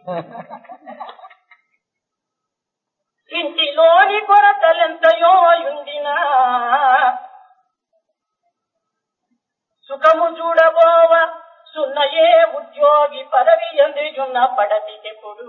ఇంటిలోని కొరతలెంతయో యుండినా సుఖము చూడబోవ సున్నయే ఉద్యోగి పదవి ఎందున్న పడతికెప్పుడు.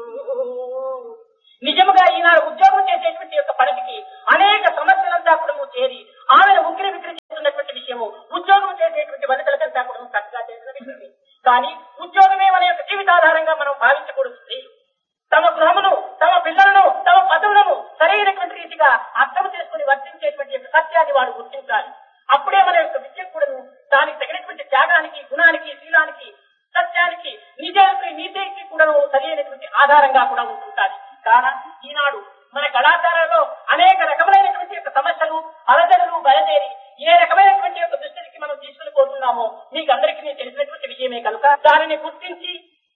నిజముగా ఈనాడు ఉద్యోగం చేసేటువంటి యొక్క పడతికి అనేక సమస్యలంతా కూడా చేరి ఆమెను ఉక్కిరి విక్కిరి చేస్తున్నటువంటి విషయము ఉద్యోగం చేసేటువంటి వనితలకంతా కూడా చక్కగా చేసిన విషయమే. కానీ ఉద్యోగమే మన యొక్క జీవితాధారంగా మనం భావించకూడదు. స్త్రీలు తమ గృహమును, తమ పిల్లలను, తమ పదవులను సరైనటువంటి రీతిగా అర్థం చేసుకుని వర్తించేటువంటి యొక్క సత్యాన్ని వాడు గుర్తించాలి. అప్పుడే మన యొక్క విద్య కూడా దానికి తగినటువంటి త్యాగానికి, గుణానికి, శీలానికి, సత్యానికి, నిజానికి, నీతికి కూడా సరైనటువంటి ఆధారంగా కూడా ఉంటుంటారు. కావున ఈనాడు మన కళాశాలలో అనేక రకములైనటువంటి యొక్క సమస్యలు, అలజడులు బయలుదేరి ఏ రకమైనటువంటి యొక్క దృష్టికి మనం తీసుకుని పోతున్నామో మీకు అందరికీ తెలిసినటువంటి విషయమే కనుక దానిని గుర్తించి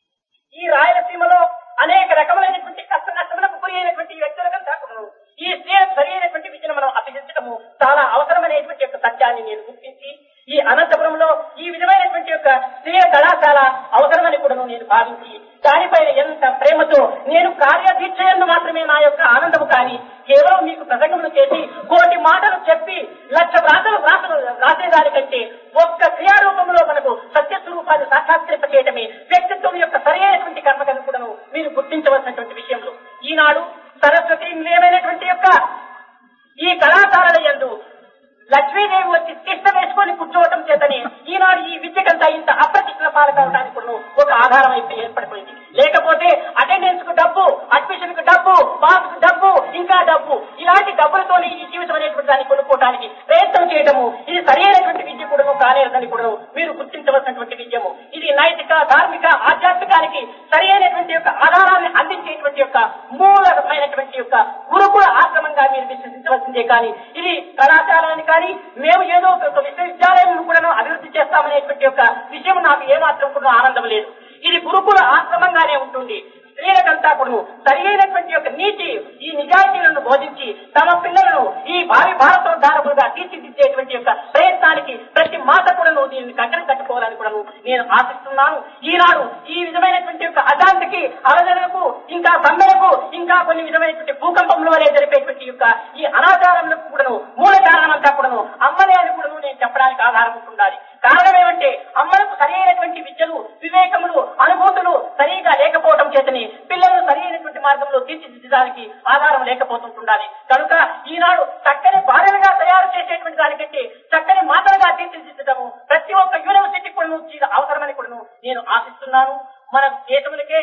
ఈ రాయలసీమలో అనేక రకములైనటువంటి కష్ట నష్టములకు గురి అయినటువంటి వ్యక్తులకంతా కూడా ఈ స్త్రీలకు సరి అయినటువంటి విద్యను మనం అభ్యసించడము చాలా అవసరమైనటువంటి యొక్క సత్యాన్ని నేను గుర్తించి ఈ అనంతపురంలో ఈ విధమైనటువంటి యొక్క స్త్రీల కళాశాల అవసరమని కూడా నేను భావించి దానిపైన ఎంత ప్రేమతో నేను కార్యదీక్షయందు మాత్రమే నా యొక్క ఆనందము కానీ కేవలం మీకు ప్రసంగములు చేసి కోటి మాటలు చెప్పి లక్ష వ్రాతలు రాసేదానికంటే ఒక్క క్రియారూపంలో మనకు సత్యస్వరూపాన్ని సాక్షాత్కరింప చేయటమే వ్యక్తిత్వం యొక్క సరైనటువంటి కర్మకను కూడా మీరు గుర్తించవలసినటువంటి విషయంలో ఈనాడు సరస్వతి నిలయమైనటువంటి యొక్క ఈ కళాశాలల యందు లక్ష్మీదేవి వచ్చి తిష్ట వేసుకొని కూర్చోవటం చేతనే ఈనాడు ఈ విద్యకంతా ఇంత అప్రతిష్ట పాలకవడానికి ఒక ఆధారం అయితే ఏర్పడిపోయింది. లేకపోతే అటెండెన్స్ కు డబ్బు, అడ్మిషన్ కు డబ్బు, పాస్ కు డబ్బు, ఇంకా డబ్బు, ఇలాంటి డబ్బులతోనే ఈ జీవితం అనేటువంటి దాన్ని కొనుక్కోవడానికి ప్రయత్నం చేయటము ఇది సరైనటువంటి విద్య కూడా కానేదని కూడా మీరు గుర్తించవలసినటువంటి విద్యము. ఇది నైతిక, ధార్మిక, ఆధ్యాత్మికానికి సరైనటువంటి యొక్క ఆధారాన్ని అందించేటువంటి యొక్క మూలమైనటువంటి యొక్క గురుకుల ఆశ్రమంగా మీరు విశ్వసించవలసిందే. కానీ ఇది కళాశాలని కానీ మేము ఏదో ఒక విశ్వవిద్యాలయం కూడా అభివృద్ధి చేస్తామనేటువంటి యొక్క విషయం నాకు ఏమాత్రం కూడా ఆనందం లేదు. ఇది గురుకుల ఆశ్రమంగానే ఉంటుంది. స్త్రీలకంతా కూడా సరైనటువంటి యొక్క నీతి, ఈ నిజాయితీలను బోధించి తమ పిల్లలను ఈ భావి భారతోద్ధారకులుగా తీర్చిదిద్దేటువంటి యొక్క ప్రయత్నానికి ప్రతి మాత కూడా దీన్ని కంకణం కట్టుకోవాలని కూడా నేను ఆశిస్తున్నాను. ఈనాడు ఈ విధమైనటువంటి యొక్క అశాంతికి, అలజడులకు, ఇంకా సమ్మెలకు, ఇంకా కొన్ని విధమైనటువంటి భూకంపంలో జరిపేటువంటి యొక్క ఈ అనాచారములకు కూడా మూల కారణమంతా కూడా అమ్మలే అని కూడా నేను చెప్పడానికి ఆధారం ఉంటుండాలి. కారణం ఏమంటే అమ్మలకు సరైనటువంటి విద్యలు, వివేకములు, అనుభూతులు సరిగా లేకపోవడం చేతని పిల్లలను సరైనటువంటి మార్గంలో తీర్చిదిద్దడానికి ఆధారం లేకపోతుండాలి. కనుక ఈనాడు చక్కని భార్యలుగా తయారు చేసేటువంటి దానికంటే చక్కని మాటలుగా తీర్చిదిద్దడము ప్రతి ఒక్క యూనివర్సిటీ కూడా అవసరమని కూడా నేను ఆశిస్తున్నాను. మన దేశములకే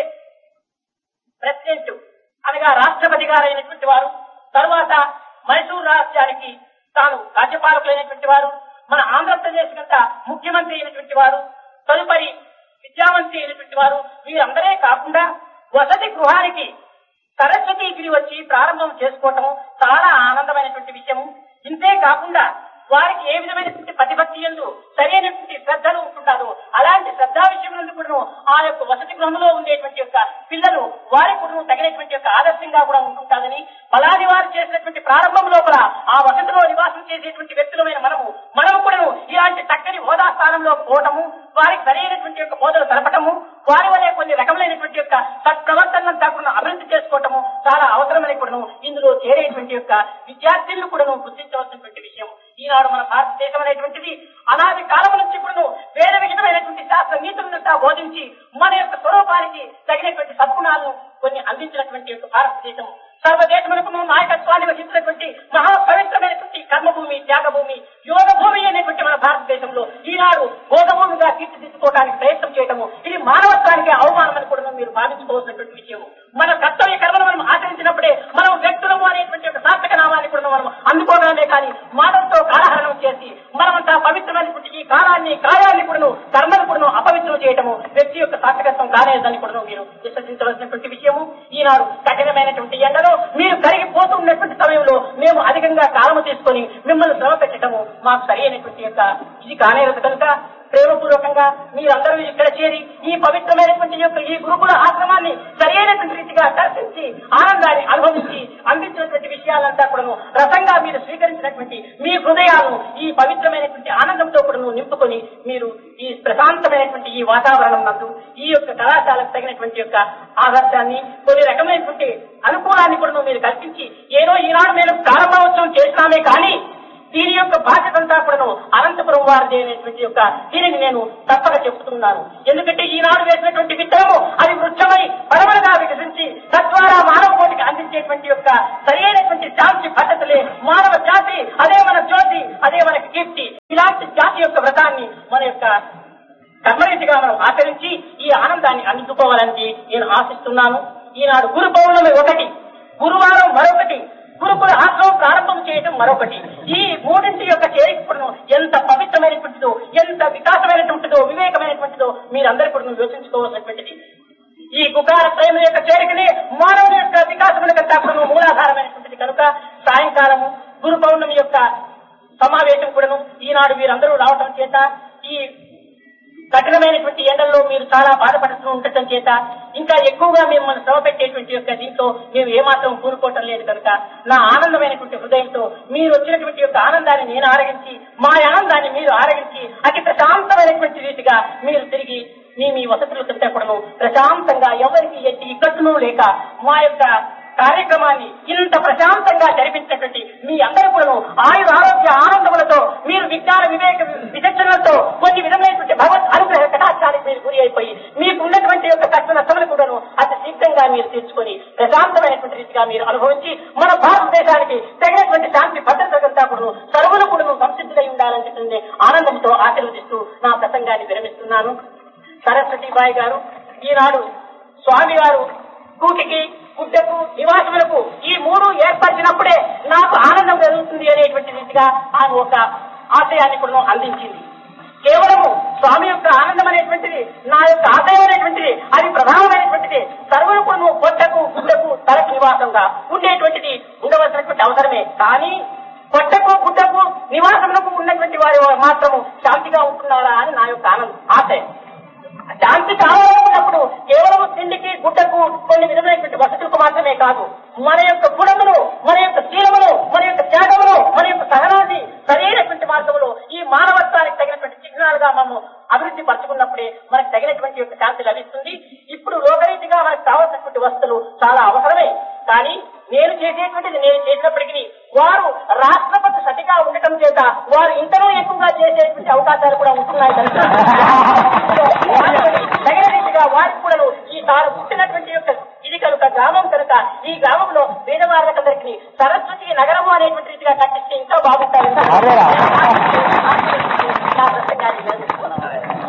ప్రెసిడెంట్ అనగా రాష్ట్రపతి గారైనటువంటి వారు, తరువాత మైసూరు రాష్ట్రానికి తాను రాజ్యపాలకులైనటువంటి వారు, మన ఆంధ్రప్రదేశ్ కంతా ముఖ్యమంత్రి అయినటువంటి వారు, తదుపరి విద్యామంత్రి అయినటువంటి వారు, వీరందరే కాకుండా వసతి గృహానికి సరస్వతీగిరి వచ్చి ప్రారంభం చేసుకోవటం చాలా ఆనందమైనటువంటి విషయము. ఇంతే కాకుండా వారికి ఏ విధమైనటువంటి ప్రతిభక్తి యందు సరైనటువంటి శ్రద్ధలు ఉంటున్నారో అలాంటి శ్రద్ధా విషయంలో కూడా ఆ యొక్క వసతి గృహంలో ఉండేటువంటి యొక్క పిల్లలు వారి కూడా తగినటువంటి యొక్క ఆదర్శంగా కూడా ఉంటుంటారని, ఫలాని వారు చేసినటువంటి ప్రారంభం లోపల ఆ వసతిలో నివాసం చేసేటువంటి వ్యక్తులమైన మనము కూడా ఇలాంటి చక్కని హోదా స్థానంలో పోవటము, వారికి సరైనటువంటి యొక్క బోధలు తెలపటము, వారి వలె కొన్ని రకములైనటువంటి యొక్క సత్ప్రవర్తనంతా కూడా అభివృద్ధి చేసుకోవటము చాలా అవసరమని కూడా ఇందులో చేరేటువంటి యొక్క విద్యార్థులను కూడా గుర్తించవలసినటువంటి విషయం. ఈనాడు మన భారతదేశం అనేటువంటిది అనాది కాలం నుంచి కూడా వేద విహితమైనటువంటి శాస్త్ర నీతులంతా బోధించి మన యొక్క స్వరూపానికి తగినటువంటి సద్గుణాలను కొన్ని అందించినటువంటి యొక్క భారతదేశం సర్వదేశములకు నాయకత్వాన్ని వహించినటువంటి మహాపవిత్రమైనటువంటి కర్మభూమి, త్యాగభూమి, యోగ భూమి అనేటువంటి మన భారతదేశంలో ఈనాడు భోగభూమిగా తీర్చిదిద్దుకోవడానికి ప్రయత్నం చేయటము ఇది మానవత్వానికి అవమానమని కూడా మీరు భావించుకోవాల్సినటువంటి విషయం. మన కర్తవ్య కర్మను మనం ఆచరించినప్పుడే మనం వ్యక్తులము అనేటువంటి ఒక సార్థక నామాన్ని కూడా మనం అందుకోవడమే కానీ మానవులతో కాలహరణం చేసి మనమంతా పవిత్రమైనటువంటి ఈ కార్యాన్ని కూడా కర్మను కూడా అపవిత్రం చేయటము వ్యక్తి యొక్క సార్థకత్వం కాలేదని కూడా మీరు విశ్వసించవలసినటువంటి విషయము. ఈనాడు కఠినమైనటువంటి ఎండలో మీరు కరిగిపోతున్నటువంటి సమయంలో మేము అధికంగా కాలము తీసుకొని మిమ్మల్ని శ్రమ పెట్టడము మాకు సరైనటువంటి యొక్క ఇది కానేరదు. కనుక ప్రేమపూర్వకంగా మీరందరూ ఇక్కడ చేరి ఈ పవిత్రమైనటువంటి యొక్క ఈ గురుకుల ఆశ్రమాన్ని సరైనటువంటి రీతిగా దర్శించి ఆనందాన్ని అనుభవించి అందించినటువంటి విషయాలంతా కూడా రసంగా మీరు స్వీకరించినటువంటి మీ హృదయాలను ఈ పవిత్రమైనటువంటి ఆనందంతో కూడా నింపుకొని మీరు ఈ ప్రశాంతమైనటువంటి ఈ వాతావరణం నందు ఈ యొక్క కళాశాలకు తగినటువంటి యొక్క ఆదర్శాన్ని కొన్ని రకమైనటువంటి అనుకూలాన్ని కూడా మీరు కల్పించి ఏదో ఈనాడు మేము ప్రారంభోత్సవం చేసినామే కానీ దీని యొక్క బాధ్యత అంతా కూడాను అనంతపురం వారిది అనేటువంటి యొక్క దీనిని నేను తప్పక చెప్తున్నాను. ఎందుకంటే ఈనాడు వేసినటువంటి విత్తనము అది వృక్షమై పరమలుగా వికసించి తద్వారా మానవ కోటికి అందించేటువంటి యొక్క సరైనటువంటి శాంతి పద్ధతులే మానవ జాతి, అదే మన జ్యోతి, అదే మనకి కీర్తి. ఇలాంటి జాతి యొక్క వ్రతాన్ని మన యొక్క కర్మరీతిగా మనం ఆచరించి ఈ ఆనందాన్ని అందుకోవాలని నేను ఆశిస్తున్నాను. ఈనాడు గురు పౌర్ణమి ఒకటి, గురువారం మరొకటి, గురుకుల ఆశ్రమం ప్రారంభం చేయడం మరొకటి. ఈ మూడింటి యొక్క చేరికను ఎంత పవిత్రమైనటువంటిదో, ఎంత వికాసమైనటువంటిదో, వివేకమైనటువంటిదో మీరందరూ కూడా యోచించుకోవాల్సినటువంటిది. ఈ కుకార ప్రేమ యొక్క చేరికనే మానవుని యొక్క వికాసములకంతా కూడా మూలాధారమైనటువంటిది కనుక సాయంకాలము గురు పౌర్ణమి యొక్క సమావేశం కూడాను ఈనాడు మీరందరూ రావటం చేత ఈ కఠినమైనటువంటి ఎండల్లో మీరు చాలా బాధపడుతూ ఉండటం చేత ఇంకా ఎక్కువగా మిమ్మల్ని శ్రమ పెట్టేటువంటి యొక్క దీంతో మేము ఏమాత్రం కూరుకోవటం లేదు కనుక నా ఆనందమైనటువంటి హృదయంతో మీరు వచ్చినటువంటి యొక్క ఆనందాన్ని నేను ఆరగించి మా ఆనందాన్ని మీరు ఆరగించి అతి ప్రశాంతమైనటువంటి రీతిగా మీరు తిరిగి మీ వసతులు కంటే కూడా ప్రశాంతంగా ఎవరికి ఎట్టి ఇక్కట్టును లేక మా యొక్క కార్యక్రమాన్ని ఇంత ప్రశాంతంగా జరిపించినటువంటి మీ అందరూ కూడా ఆయుర ఆరోగ్య ఆనందములతో మీరు విజ్ఞాన వివేక విచక్షణలతో కొన్ని విధమైనటువంటి భగవత్ అనుగ్రహ కటాక్షానికి మీరు గురి అయిపోయి మీకు ఉన్నటువంటి యొక్క కష్ట నష్టములు కూడాను అతి శీఘ్రంగా మీరు తీర్చుకొని ప్రశాంతమైనటువంటి రీతిగా మీరు అనుభవించి మన భారతదేశానికి తగినటువంటి శాంతి భద్రతలంతా కూడా సర్వులు కూడా సంసిద్ధులై ఉండాలని ఆనందంతో ఆశీర్వదిస్తూ నా ప్రసంగాన్ని విరమిస్తున్నాను. సరస్వతీబాయి గారు ఈనాడు స్వామి గారు కూటికి గుడ్డకు నివాసములకు ఈ మూడు ఏర్పరిచినప్పుడే నాకు ఆనందం కలుగుతుంది అనేటువంటి రీతిగా ఆమె ఒక ఆశయాన్ని కూడా అందించింది. కేవలము స్వామి యొక్క ఆనందం అనేటువంటిది నా యొక్క ఆశయం అనేటువంటిది అది ప్రధానమైనటువంటిది. సర్వులు కూడా పొట్టకు గుడ్డకు తలకు నివాసంగా ఉండేటువంటిది ఉండవలసినటువంటి అవసరమే. కానీ పొట్టకు గుడ్డకు నివాసములకు ఉన్నటువంటి వారు మాత్రము శాంతిగా ఉంటున్నారా అని నా యొక్క ఆశయం. శాంతి కావాలనుకున్నప్పుడు కేవలం తిండికి గుడ్డకు కొన్ని విధమైనటువంటి వసతులకు మాత్రమే కాదు, మన యొక్క గుణములు, మన యొక్క శీలములు, మన యొక్క త్యాగములు, మన యొక్క సహనాన్ని సరైనటువంటి మార్గములు ఈ మానవత్వానికి తగినటువంటి చిహ్నాలుగా మనము అభివృద్ధి పరచుకున్నప్పుడే మనకు తగినటువంటి యొక్క శాంతి లభిస్తుంది. ఇప్పుడు లోకరీతిగా మనకు కావాల్సినటువంటి వస్తువులు చాలా అవసరమే. కానీ నేను చేసేటువంటిది నేను చేసినప్పటికీ వారు రాష్ట్రపతి సతిగా ఉండటం చేత వారు ఇంతలో ఎక్కువగా చేసేటువంటి అవకాశాలు కూడా ఉంటున్నాయి కనుక తగిన రీతిగా వారికి కూడా ఈ తాను పుట్టినటువంటి యొక్క ఇది కనుక గ్రామం కనుక ఈ గ్రామంలో పేదవాళ్ళకందరికీ సరస్వతి నగరము అనేటువంటి రీతిగా కట్టిస్తే ఇంకా బాగుంటారని నా ప్రసంగాన్ని నిర్వహిస్తున్నాను.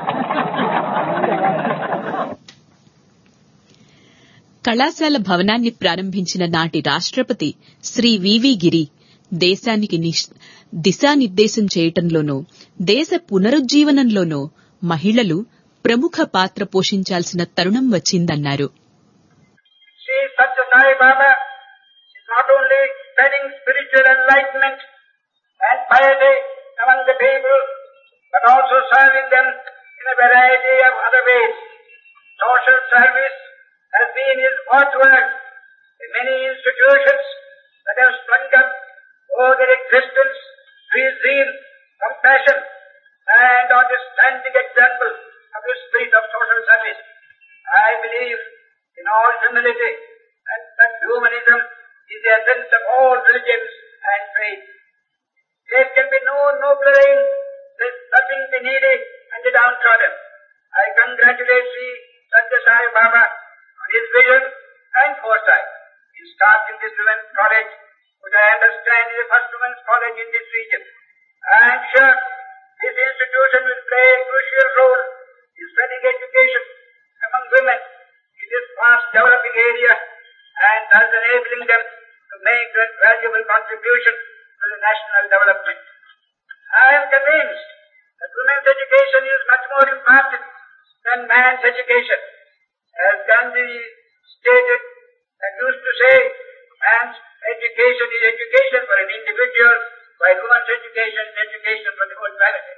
కళాశాల భవనాన్ని ప్రారంభించిన నాటి రాష్ట్రపతి శ్రీ వివి గిరి దేశానికి దిశానిర్దేశం చేయటంలోనూ దేశ పునరుజ్జీవనంలోనూ మహిళలు ప్రముఖ పాత్ర పోషించాల్సిన తరుణం వచ్చిందన్నారు. Sri Satya Sai Baba is not only spreading spiritual enlightenment and piety among the people, but also serving them in a variety of other ways. Social service has been his watchword. Many institutions that have sprung up owe their existence to his zeal, compassion, and are the standing example of his spirit of social service. I believe in all humility and that humanism is the essence of all religions and faiths. There can be no nobler aim than serving the needy and the downtrodden. I congratulate Sri Satya Sai Baba on his vision and foresight in starting this women's college, which I understand is the first women's college in this region. I am sure this institution will play a crucial role in spreading education among women in this fast developing area and thus enabling them to make a valuable contribution to the national development. I am convinced that women's education is much more important than man's education. As Gandhi stated and used to say, man's education is education for an individual, while women's education is education for the whole family.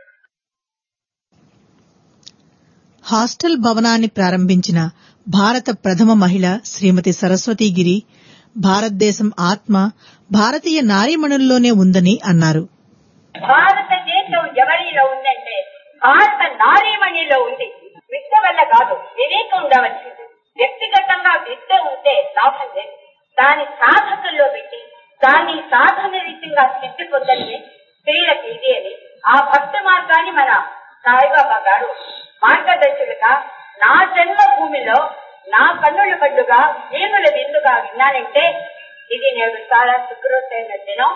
Hostel భవనాన్ని ప్రారంభించిన భారత ప్రథమ మహిళ శ్రీమతి సరస్వతీ గిరి భారతదేశం ఆత్మ భారతీయ నారీమణుల్లోనే ఉందని అన్నారు. భారతదేశం ఎవరిలో ఉందంటే భారత నారీమణిలో ఉంది. విద్య వల్ల కాదు, వివేకం ఉండవలసింది. వ్యక్తిగతంగా విద్య ఉంటే లాభం లేదు. దాని సాధకుల్లో పెట్టి దాన్ని సాధన రీతిగా సిద్ధి పొందని స్త్రీలకు ఇది అని ఆ భక్తి మార్గాన్ని మన సాయిబాబా గారు మార్గదర్శకులుగా నా జన్మ భూమిలో నా కన్నుల పడ్డుగా వీణుల విందుగా విన్నానంటే ఇది నేడు చాలా సుఖరోతైన దినం.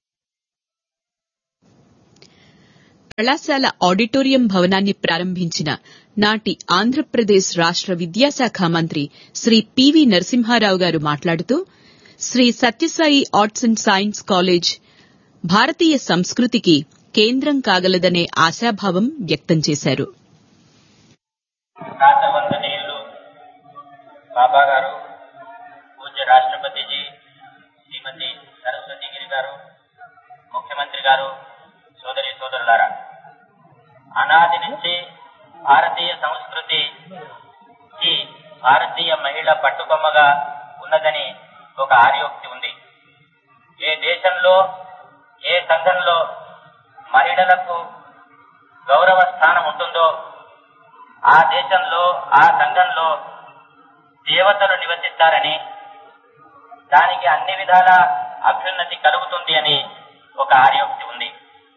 కళాశాల ఆడిటోరియం భవనాన్ని ప్రారంభించిన నాటి ఆంధ్రప్రదేశ్ రాష్ట్ర విద్యాశాఖ మంత్రి శ్రీ పివి నరసింహారావు గారు మాట్లాడుతూ Shri Sathya Sai arts and science college భారతీయ సంస్కృతికి కేంద్రం కాగలదనే ఆశాభావం వ్యక్తం చేశారు. బాబా గారు, పూజ్య రాష్ట్రపతిజీ శ్రీమతి సరస్వతి గిరి గారు, ముఖ్యమంత్రి గారు, సోదరి సోదరులారా, అనాది నుంచి భారతీయ సంస్కృతికి భారతీయ మహిళ పట్టుకొమ్మగా ఉన్నదని ఒక ఆర్యోక్తి ఉంది. ఏ దేశంలో ఏ సంఘంలో మహిళలకు గౌరవ స్థానం ఉంటుందో ఆ దేశంలో ఆ సంఘంలో దేవతలు నివసిస్తారని, దానికి అన్ని విధాల అభ్యున్నతి కలుగుతుంది అని ఒక ఆర్యోక్తి ఉంది.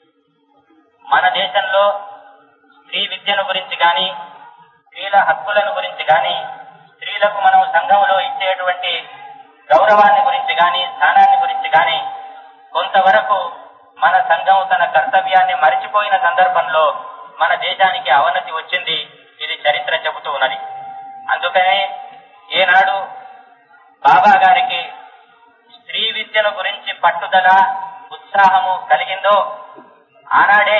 మన దేశంలో స్త్రీ విద్యను గురించి గాని, స్త్రీల హక్కులను గురించి గాని, స్త్రీలకు మనం సంఘంలో ఇచ్చేటువంటి గౌరవాన్ని గురించి గాని, స్థానాన్ని గురించి గాని కొంతవరకు మన సంఘం తన కర్తవ్యాన్ని మరిచిపోయిన సందర్భంలో మన దేశానికి అవనతి వచ్చింది. ఇది చరిత్ర చెబుతూ ఉన్నది. అందుకనే ఏనాడు బాబా గారికి స్త్రీ విద్యను గురించి పట్టుదల, ఉత్సాహము కలిగిందో ఆనాడే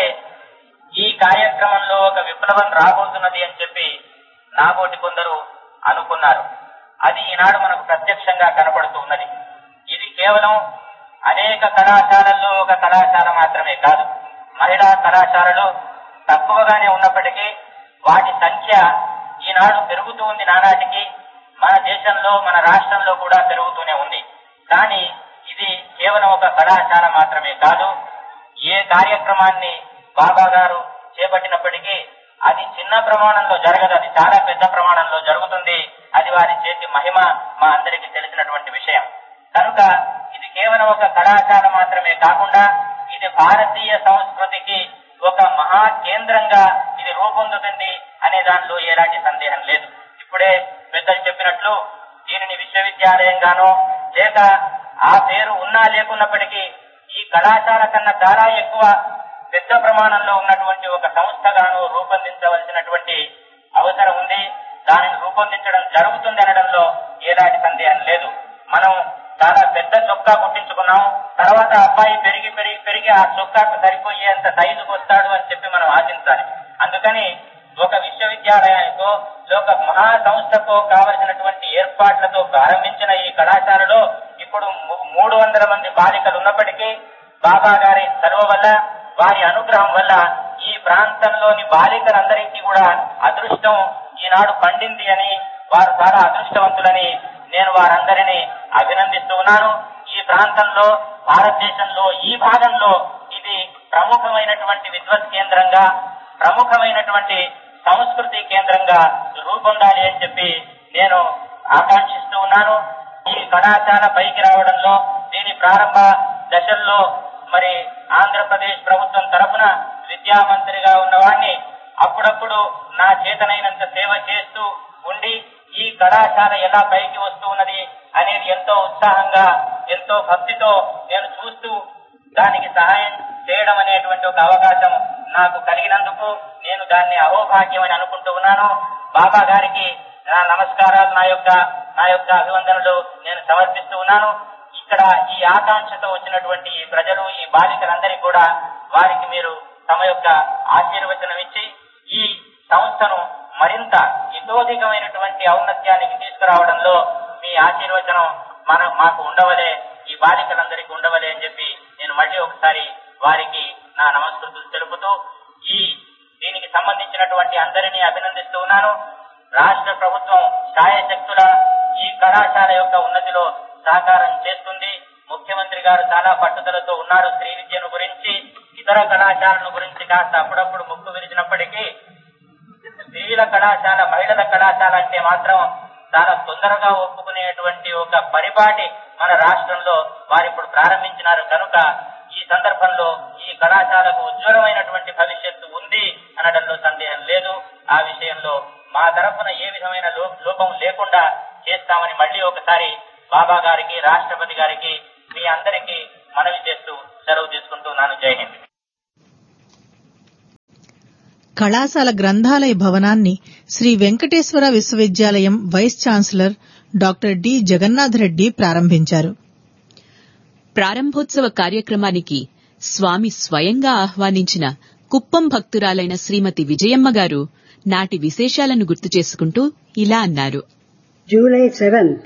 ఈ కార్యక్రమంలో ఒక విప్లవం రాబోతున్నది అని చెప్పి నాబోటి కొందరు అనుకున్నారు. అది ఈనాడు మనకు ప్రత్యక్షంగా కనపడుతూ ఉన్నది. ఇది కేవలం అనేక కళాశాలల్లో ఒక కళాశాల మాత్రమే కాదు. మహిళా కళాశాలలు తక్కువగానే ఉన్నప్పటికీ వాటి సంఖ్య ఈనాడు పెరుగుతూ ఉంది. నానాటికి మన దేశంలో, మన రాష్ట్రంలో కూడా పెరుగుతూనే ఉంది. కానీ ఇది కేవలం ఒక కళాశాల మాత్రమే కాదు. ఏ కార్యక్రమాన్ని బాబా గారు చేపట్టినప్పటికీ అది చిన్న ప్రమాణంలో జరగదు, అది చాలా పెద్ద ప్రమాణంలో జరుగుతుంది. అది వారి చేతి మహిమ మా అందరికీ తెలిసినటువంటి విషయం. కనుక ఇది కేవలం ఒక కళాశాల మాత్రమే కాకుండా ఇది భారతీయ సంస్కృతికి ఒక మహా కేంద్రంగా ఇది రూపొందుతుంది అనే దానిలో ఎలాంటి సందేహం లేదు. ఇప్పుడే పెద్దలు చెప్పినట్లు దీనిని విశ్వవిద్యాలయంగానో లేక ఆ పేరు ఉన్నా లేకున్నప్పటికీ ఈ కళాశాల కన్నా చాలా ఎక్కువ పెద్ద ప్రమాణంలో ఉన్నటువంటి ఒక సంస్థగాను రూపొందించవలసినటువంటి అవసరం ఉంది. దానిని రూపొందించడం జరుగుతుంది అనడంలో ఎలాంటి సందేహం లేదు. మనం చాలా పెద్ద చొక్కా కుట్టించుకున్నాం, తర్వాత అబ్బాయి పెరిగి పెరిగి పెరిగి ఆ చొక్కాకు సరిపోయేంత సైజుకు వస్తాడు అని చెప్పి మనం ఆశించాలి. అందుకని ఒక విశ్వవిద్యాలయానికో ఒక మహా సంస్థకో కావలసినటువంటి ఏర్పాట్లతో ప్రారంభించిన ఈ కళాశాలలో ఇప్పుడు 300 మంది బాలికలు ఉన్నప్పటికీ బాబా గారి చదువు వల్ల, వారి అనుగ్రహం వల్ల ఈ ప్రాంతంలోని బాలికలందరికీ కూడా అదృష్టం ఈనాడు పండింది అని, వారు చాలా అదృష్టవంతులని నేను వారందరినీ అభినందిస్తూ ఉన్నాను. ఈ ప్రాంతంలో, భారతదేశంలో ఈ భాగంలో ఇది ప్రముఖమైనటువంటి విద్వత్ కేంద్రంగా, ప్రముఖమైనటువంటి సంస్కృతి కేంద్రంగా రూపొందాలి అని చెప్పి నేను ఆకాంక్షిస్తూ ఉన్నాను. ఈ కళాశాల పైకి రావడంలో, దీని ప్రారంభ దశల్లో మరి ఆంధ్రప్రదేశ్ ప్రభుత్వం తరఫున విద్యామంత్రిగా ఉన్నవాడిని అప్పుడప్పుడు నా చేతనైనంత సేవ చేస్తూ ఉండి ఈ కళాశాల ఎలా పైకి వస్తూ ఉన్నది అనేది ఎంతో ఉత్సాహంగా, ఎంతో భక్తితో నేను చూస్తూ దానికి సహాయం చేయడం అనేటువంటి ఒక అవకాశం నాకు కలిగినందుకు నేను దాన్ని అహోభాగ్యం అని అనుకుంటూ ఉన్నాను. బాబా గారికి నా నమస్కారాలు, నా యొక్క అభివందనలు నేను సమర్పిస్తూ ఉన్నాను. ఇక్కడ ఈ ఆకాంక్షతో వచ్చినటువంటి ఈ ప్రజలు, ఈ బాలికలందరికీ కూడా వారికి మీరు తమ యొక్క ఆశీర్వచనం ఇచ్చి ఈ సంస్థను మరింత ఇతోధికమైనటువంటి ఔన్నత్యానికి తీసుకురావడంలో మీ ఆశీర్వచనం మాకు ఉండవలే, ఈ బాలికలందరికీ ఉండవలే అని చెప్పి నేను మళ్ళీ ఒకసారి వారికి నా నమస్కృతులు తెలుపుతూ దీనికి సంబంధించినటువంటి అందరినీ అభినందిస్తూ ఉన్నాను. రాష్ట్ర ప్రభుత్వం శాయశక్తుల ఈ కళాశాల యొక్క ఉన్నతిలో సహకారం చేస్తుంది. ముఖ్యమంత్రి గారు చాలా పట్టుదలతో ఉన్నారు స్త్రీ విద్యను గురించి. ఇతర కళాశాలను గురించి కాస్త అప్పుడప్పుడు ముక్కు విరిచినప్పటికీ స్త్రీల కళాశాల, మహిళల కళాశాల అంటే మాత్రం చాలా తొందరగా ఒప్పుకునేటువంటి ఒక పరిపాటి మన రాష్ట్రంలో వారిప్పుడు ప్రారంభించినారు. కనుక ఈ సందర్భంలో ఈ కళాశాలకు ఉజ్వలమైనటువంటి భవిష్యత్తు ఉంది అనడంలో సందేహం లేదు. ఆ విషయంలో మా తరఫున ఏ విధమైన లోపం లేకుండా చేస్తామని మళ్లీ ఒకసారి బాబా గారికి, రాష్ట్రపతి గారికి, మీ అందరికీ మనవి చేస్తూ సెలవు తీసుకుంటున్నాను. జై హింద్. కళాశాల గ్రంథాలయ భవనాన్ని శ్రీ వెంకటేశ్వర విశ్వవిద్యాలయం vice chancellor doctor D Jagannadh Reddy ప్రారంభించారు. ప్రారంభోత్సవ కార్యక్రమానికి స్వామి స్వయంగా ఆహ్వానించిన కుప్పం భక్తురాలైన శ్రీమతి విజయమ్మ గారు నాటి విశేషాలను గుర్తు చేసుకుంటూ ఇలా అన్నారు. జూలై 7,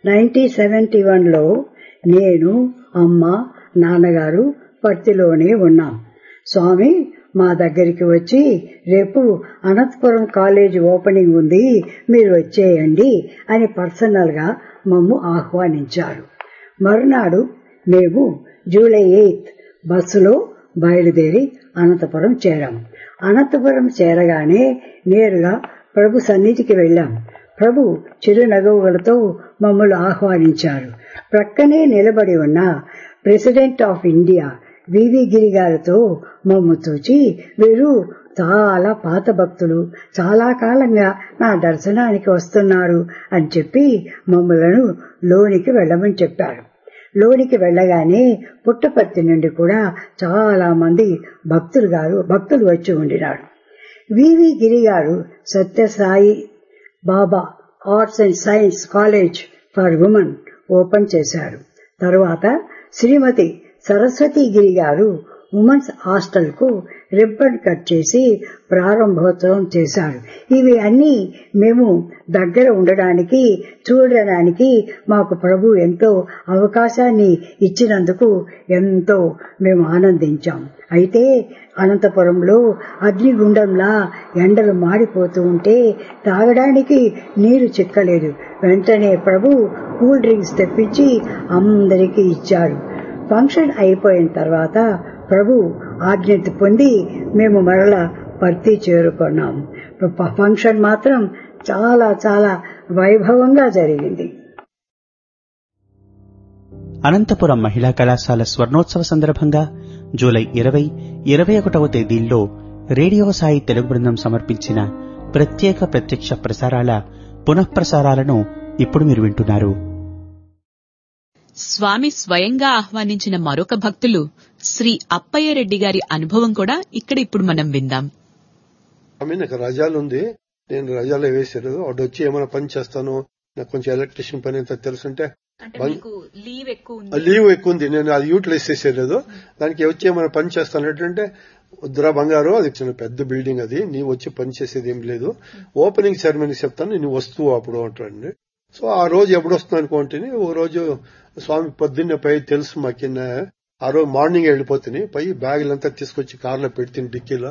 1971లో నేను, అమ్మ, నాన్నగారు పర్తిలోనే ఉన్నాం. స్వామి మా దగ్గరికి వచ్చి, రేపు అనంతపురం కాలేజ్ ఓపెనింగ్ ఉంది, మీరు వచ్చేయండి అని పర్సనల్ గా మమ్ము ఆహ్వానించారు. మరునాడు మేము జూలై 8 బస్సులో బయలుదేరి అనంతపురం చేరాం. అనంతపురం చేరగానే నేరుగా ప్రభు సన్నిధికి వెళ్లాం. ప్రభు చిరునగవులతో మమ్మల్ని ఆహ్వానించారు. ప్రక్కనే నిలబడి ఉన్న ప్రెసిడెంట్ ఆఫ్ ఇండియా వివి గిరి గారితో మమ్ము చూచి, వీరు చాలా పాత భక్తులు, చాలా కాలంగా నా దర్శనానికి వస్తున్నారు అని చెప్పి మమ్మలను లోనికి వెళ్లమని చెప్పారు. లోనికి వెళ్లగానే పుట్టపర్తి నుండి కూడా చాలా మంది భక్తులు వచ్చి ఉండినారు. వివి గిరి గారు సత్యసాయి బాబా arts and science college for women open చేశారు. తరువాత శ్రీమతి సరస్వతి గిరి గారు ఉమెన్స్ హాస్టల్ కు రిబ్బన్ కట్ చేసి ప్రారంభోత్సవం చేశారు. ఇవి అన్ని మేము దగ్గర ఉండడానికి, చూడడానికి మాకు ప్రభు ఎంతో అవకాశాన్ని ఇచ్చినందుకు ఎంతో మేము ఆనందించాం. అయితే అనంతపురంలో అగ్నిగుండంలా ఎండలు మాడిపోతూ ఉంటే తాగడానికి నీరు చిక్కలేదు. వెంటనే ప్రభు కూల్ డ్రింక్స్ తెప్పించి అందరికీ ఇచ్చారు. ఫంక్షన్ అయిపోయిన తర్వాత ప్రభు ఆజ్ఞ పొంది మేము మరలా పర్తి చేరుకున్నాం. ఫంక్షన్ మాత్రం చాలా చాలా వైభవంగా జరిగింది. అనంతపురం మహిళా కళాశాల స్వర్ణోత్సవ సందర్భంగా జూలై 20, 21వ తేదీల్లో రేడియో సాయి తెలుగు బృందం సమర్పించిన ప్రత్యక్ష ప్రసారాల పునఃప్రసారాలను ఇప్పుడు మీరు వింటున్నారు. స్వామి స్వయంగా ఆహ్వానించిన మరొక భక్తులు శ్రీ అప్పయ్య రెడ్డి గారి అనుభవం కూడా ఇక్కడ ఇప్పుడు మనం విందాం. నాకు రజాలు ఉంది, నేను రజాలో వేసారు. వాడు వచ్చి ఏమైనా పని చేస్తాను, నాకు కొంచెం ఎలక్ట్రీషియన్ పని ఎంత తెలుసుంటే లీవ్ ఎక్కువ ఉంది, నేను అది యూటిలైజ్ చేసేలేదు. దానికి వచ్చి ఏమైనా పని చేస్తాను అంటే, వద్దురా బంగారు, అది చిన్న పెద్ద బిల్డింగ్, అది నీవు వచ్చి పని చేసేది ఏం లేదు, ఓపెనింగ్ సెరమనీ చెప్తాను, నువ్వు వస్తువు అప్పుడు అంటాడండి. సో ఆ రోజు ఎప్పుడు వస్తుంది అనుకుంటే, ఓ రోజు స్వామి పొద్దున్నే పై తెలుసు మాకిన్న, ఆ రోజు మార్నింగ్ వెళ్ళిపోతుంది, పై బ్యాగులంతా తీసుకొచ్చి కార్లో పెడుతుంది డిక్కీలో,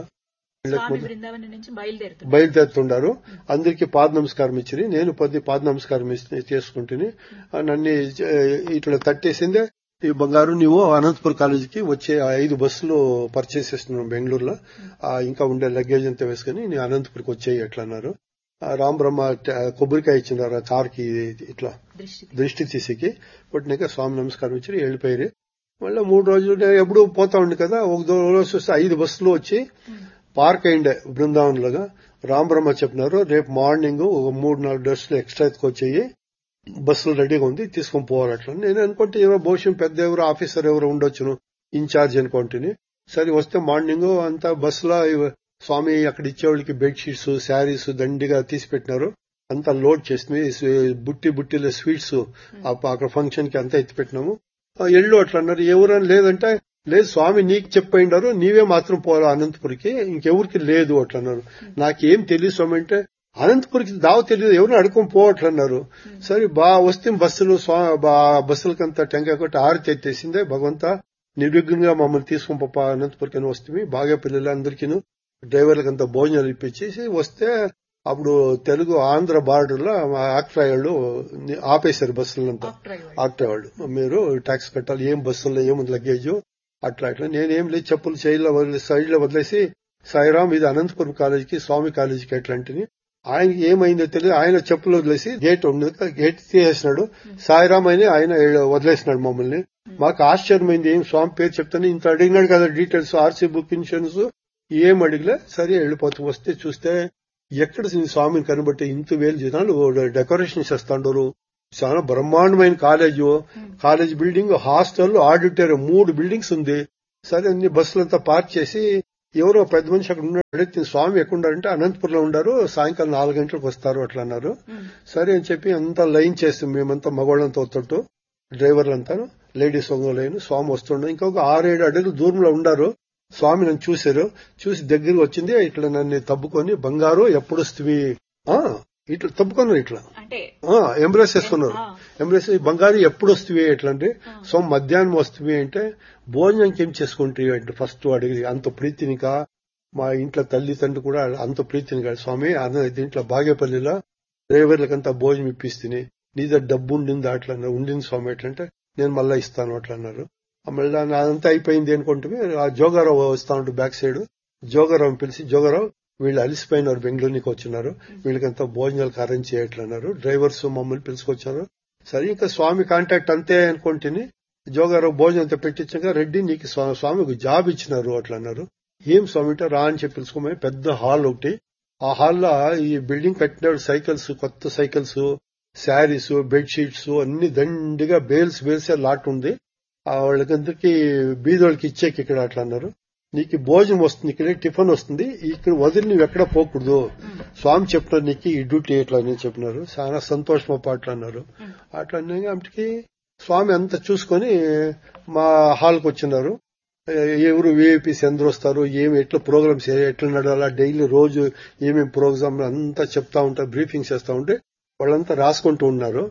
బయలుదేరుతుండారు. అందరికి పాద నమస్కారం ఇచ్చి నేను పాద నమస్కారం చేసుకుంటుని, నన్ను ఇట్లా తట్టేసిందే, ఈ బంగారు నువ్వు అనంతపురం కాలేజీకి వచ్చే 5 బస్సులు పర్చేస్ చేస్తున్నాను బెంగళూరులో, ఇంకా ఉండే లగేజ్ అంతా వేసుకుని నేను అనంతపురికి వచ్చేయి ఎట్లా అన్నారు. రామ్ బ్రహ్మ కొబ్బరికాయ ఇచ్చినారు కార్కి, ఇట్లా దృష్టి తీసికి కొట్టినాక స్వామి నమస్కారం ఇచ్చి వెళ్ళిపోయారు. మళ్ళీ 3 రోజులు ఎప్పుడు పోతా ఉండి కదా, ఒక రోజు వస్తే 5 బస్సులు వచ్చి పార్క్ అయిండే బృందావన్లుగా. రామ్ బ్రహ్మ చెప్పినారు, రేపు మార్నింగ్ ఒక 3-4 బస్సులు ఎక్స్ట్రా ఎత్తుకొచ్చేయి, బస్సులు రెడీగా ఉంది, తీసుకొని పోవాలి. అట్లా నేను అనుకుంటే ఎవరో భవిష్యం పెద్ద ఎవరో ఆఫీసర్ ఎవరో ఉండొచ్చును, ఇన్ఛార్జ్ అనుకుంటుని. సరే వస్తే మార్నింగ్ అంతా బస్సులో స్వామి అక్కడ ఇచ్చేవాళ్ళకి బెడ్షీట్స్, శారీస్ దండిగా తీసి పెట్టినారు, అంతా లోడ్ చేసింది. బుట్టిలో స్వీట్స్ అక్కడ ఫంక్షన్ కి అంతా ఎత్తి పెట్టినాము. ఎళ్ళు అట్లా అన్నారు. ఎవరైనా లేదంటే, లేదు స్వామి నీకు చెప్పినారు, నీవే మాత్రం పోరా అనంతపురికి, ఇంకెవరికి లేదు అట్లా అన్నారు. నాకేం తెలియదు స్వామి అంటే, అనంతపురికి దావ తెలియదు, ఎవరిని అడుకొని పోవట్లన్నారు. సరే వస్తే బస్సులకంతా టెంకాయ కొట్టి ఆరతి ఎత్తేసిందే. భగవంతా నిర్విఘ్నంగా మమ్మల్ని తీసుకుని పాప అనంతపురికి వస్తే, బాగా పిల్లలు అందరికీ డ్రైవర్లకంతా భోజనాలు ఇప్పించేసి వస్తే, అప్పుడు తెలుగు ఆంధ్ర బార్డర్ లో ఆక్ట్రాయ్ వాళ్ళు ఆపేశారు బస్సులంతా. ఆక్ట్రాయ్ వాళ్ళు, మీరు ట్యాక్స్ కట్టాలి, ఏం బస్సుల్లో ఏముంది లగేజ్ అట్లా నేనేం లేదు, చెప్పులు సైడ్ లో వదిలేసి సాయిరాం ఇది అనంతపురం కాలేజీకి స్వామి కాలేజీకి ఎట్లాంటిని. ఆయనకి ఏమైందో తెలియదు, ఆయన చెప్పులు వదిలేసి గేట్ ఉండదు, గేట్ తీసేసినాడు. సాయిరాం అని ఆయన వదిలేసినాడు మమ్మల్ని. మాకు ఆశ్చర్యమైంది, ఏం స్వామి పేరు చెప్తాను ఇంత అడిగినాడు కదా డీటెయిల్స్, ఆర్సీ బుక్, ఇన్సూరెన్స్ ఏం అడిగలే. సరే వెళ్ళిపోతూ వస్తే చూస్తే ఎక్కడ స్వామిని కనబట్టి ఇంత వేలు జనాలు డెకరేషన్ చేస్తాండారు. చాలా బ్రహ్మాండమైన college building, hostel, auditorium 3 buildings ఉంది. సరే అన్ని బస్సులంతా పార్క్ చేసి ఎవరో పెద్ద మనిషి అక్కడ ఉన్నాడు, స్వామి ఎక్కడున్నారంటే అనంతపురంలో ఉన్నారు, సాయంకాలం 4 గంటలకు వస్తారు అట్లా అన్నారు. సరే అని చెప్పి అంతా లైన్ చేస్తాం మేమంతా, మగవాళ్ళంతా వస్తుంటూ డ్రైవర్లంతా, లేడీస్ లైన్. స్వామి వస్తుండే ఇంకొక 6-7 అడుగులు దూరంలో ఉన్నారు. స్వామి నన్ను చూశారు, చూసి దగ్గరికి వచ్చింది, ఇట్లా నన్ను తప్పుకొని బంగారు ఎప్పుడు వస్తుంది ఇట్లా తప్పుకున్నారు, ఇట్లా ఎంబ్రెస్ చేసుకున్నారు. ఎంబ్రెస్ బంగారు ఎప్పుడు వస్తుంది ఎట్లా అంటే, స్వామి మధ్యాహ్నం వస్తుంది అంటే భోజనానికి ఏం చేసుకుంటే అంటే ఫస్ట్ అడిగి అంత ప్రీతినిక మా ఇంట్లో తల్లి తండ్రి కూడా అంత ప్రీతిని కాదు స్వామి, దీంట్లో బాగేపల్లిలో డ్రైవర్లకంతా భోజనం ఇప్పిస్తుంది, నీ దగ్గర డబ్బు ఉండింది అట్లా ఉండింది స్వామి ఎట్లంటే నేను మళ్ళా ఇస్తాను అట్లా అన్నారు. మళ్ళీ అదంతా అయిపోయింది అనుకుంటే ఆ జోగారావు వస్తా ఉంటే బ్యాక్ సైడ్ జోగారావు పిలిచి, జోగారావు వీళ్ళు అలిసిపోయినారు, బెంగళూరుకి వచ్చినారు, వీళ్ళకంతా భోజనాలకు అరేంజ్ చేయట్లన్నారు. డ్రైవర్స్ మమ్మల్ని పిలుచుకొచ్చారు. సరే ఇంకా స్వామి కాంటాక్ట్ అంతే అనుకుంటేని జోగారావు భోజనం అంతా పెట్టించాక, రెడ్డి నీకు స్వామికి జాబ్ ఇచ్చినారు అట్లా అన్నారు. ఏం స్వామి రా అని చెప్పి పిలుచుకోమని పెద్ద హాల్ ఒకటి, ఆ హాల్లో ఈ బిల్డింగ్ కట్టిన సైకిల్స్, కొత్త సైకిల్స్, శారీస్, బెడ్షీట్స్ అన్ని దండిగా బేల్స్ లాట్ ఉంది. వాళ్ళకందరికి బీదోళ్ళకి ఇచ్చేకి ఇక్కడ అట్లా అన్నారు. నీకు భోజనం వస్తుంది, ఇక్కడ టిఫిన్ వస్తుంది, ఇక్కడ వదిలి నువ్వు ఎక్కడ పోకూడదు, స్వామి చెప్పినారు నీకు ఈ డ్యూటీ ఎట్లా అని చెప్పినారు. చాలా సంతోషం అట్లా అన్నారు. అట్లా అప్పటికి స్వామి అంతా చూసుకొని మా హాల్కి వచ్చినారు. ఎవరు విఐపీస్ ఎందరు వస్తారు, ఏమి ఎట్లా ప్రోగ్రామ్స్ ఎట్లా నడాలా, డైలీ రోజు ఏమేమి ప్రోగ్రామ్ అంతా చెప్తా ఉంటారు, బ్రీఫింగ్ చేస్తా ఉంటే వాళ్ళంతా రాసుకుంటూ ఉన్నారు.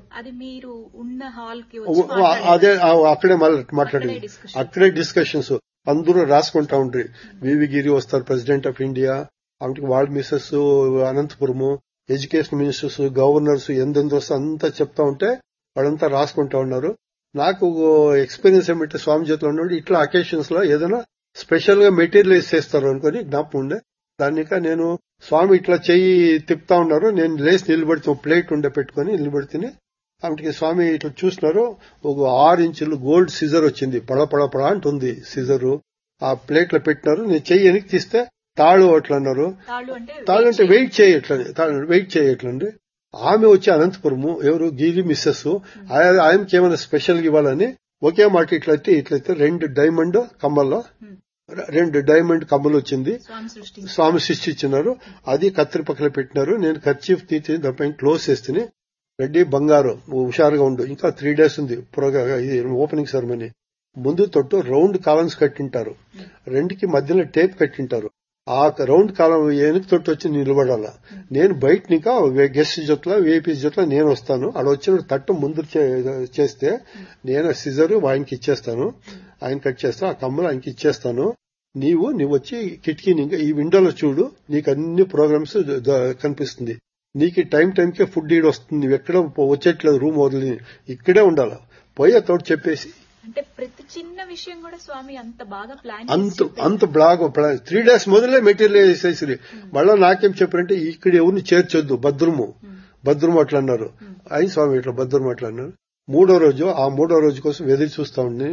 అదే అక్కడే మాట్లాడేది, అక్కడే డిస్కషన్స్ అందరూ రాసుకుంటా ఉంటారు. వివి గిరి వస్తారు, ప్రెసిడెంట్ ఆఫ్ ఇండియా, ఆమెకి వాళ్ళ Mrs Anantapuramu, education ministers, governors ఎందెందు వస్తారు అంతా చెప్తా ఉంటే వాళ్ళంతా రాసుకుంటా ఉన్నారు. నాకు ఎక్స్పీరియన్స్ ఏమంటే స్వామి చేతిలో ఉన్నాడు, ఇట్లా అకేషన్స్ లో ఏదైనా స్పెషల్ గా మెటీరియలైజ్ చేస్తారు అనుకుని జ్ఞాపకం ఉండే. దానిక నేను స్వామి ఇట్లా చెయ్యి తిప్పుతా ఉన్నారు, నేను లేచి నిలబడితే ప్లేట్ ఉండే పెట్టుకుని నిలబడితేనే ఆమెకి స్వామి ఇట్లా చూసినారు. ఒక 6 ఇంచులు గోల్డ్ సిజర్ వచ్చింది, పడపడపడ అంటుంది సిజరు. ఆ ప్లేట్ లో పెట్టినారు. నేను చెయ్యి వెనక్కి తీస్తే తాళు అట్లా అన్నారు. తాళు అంటే వెయిట్ చేయట్లండి. ఆమె వచ్చి అనంతపురము, ఎవరు గిరి మిస్సెస్, ఆయనకి ఏమైనా స్పెషల్ గా ఇవ్వాలని ఒకే మాట ఇట్లయితే 2 డైమండ్ కమ్మల్లో 2 డైమండ్ కమ్మలు వచ్చింది, స్వామి సృష్టించినారు. అది కత్తిరి పక్కన పెట్టినారు. నేను కర్చీఫ్ తీసి దానిపైన క్లోజ్ చేస్తే, రెడ్డి బంగారు హుషారుగా ఉండు, ఇంకా 3 days ఉంది ఇది ఓపెనింగ్ సెరమనీ. ముందు తొట్టు రౌండ్ కాలమ్స్ కట్టింటారు, 2కి మధ్యలో టేప్ కట్టింటారు. ఆ రౌండ్ కాలం వెనక తొట్టు వచ్చి నిలబడాల. నేను బయట ఇంకా గెస్ట్ జొట్ల విఐపీ జొట్ల నేను వస్తాను. అక్కడ వచ్చిన తట్టు ముందు చేస్తే నేను సిజరు ఆయనకి ఇచ్చేస్తాను, ఆయన కట్ చేస్తా, ఆ కమ్మలు ఆయనకి ఇచ్చేస్తాను. నీవు వచ్చి కిటికీ ఈ విండోలో చూడు, నీకు అన్ని ప్రోగ్రామ్స్ కనిపిస్తుంది. నీకు టైంకే ఫుడ్ ఈడ్ వస్తుంది, నువ్వు ఎక్కడ వచ్చేట్లేదు, రూమ్ వదిలి ఇక్కడే ఉండాలి. పోయే తోడు చెప్పేసి అంటే ప్రతి చిన్న విషయం కూడా స్వామి అంత బాగా ప్లాన్ అంత బాగా 3 days మొదలే మెటీరియల్ వేసేసి మళ్ళా నాకేం చెప్పారంటే ఇక్కడ ఎవరిని చేర్చొద్దు, భద్రము అట్లా అన్నారు. అయి స్వామి ఇట్లా భద్రము అట్లా అన్నారు. 3వ రోజు కోసం ఎదురు చూస్తా ఉండి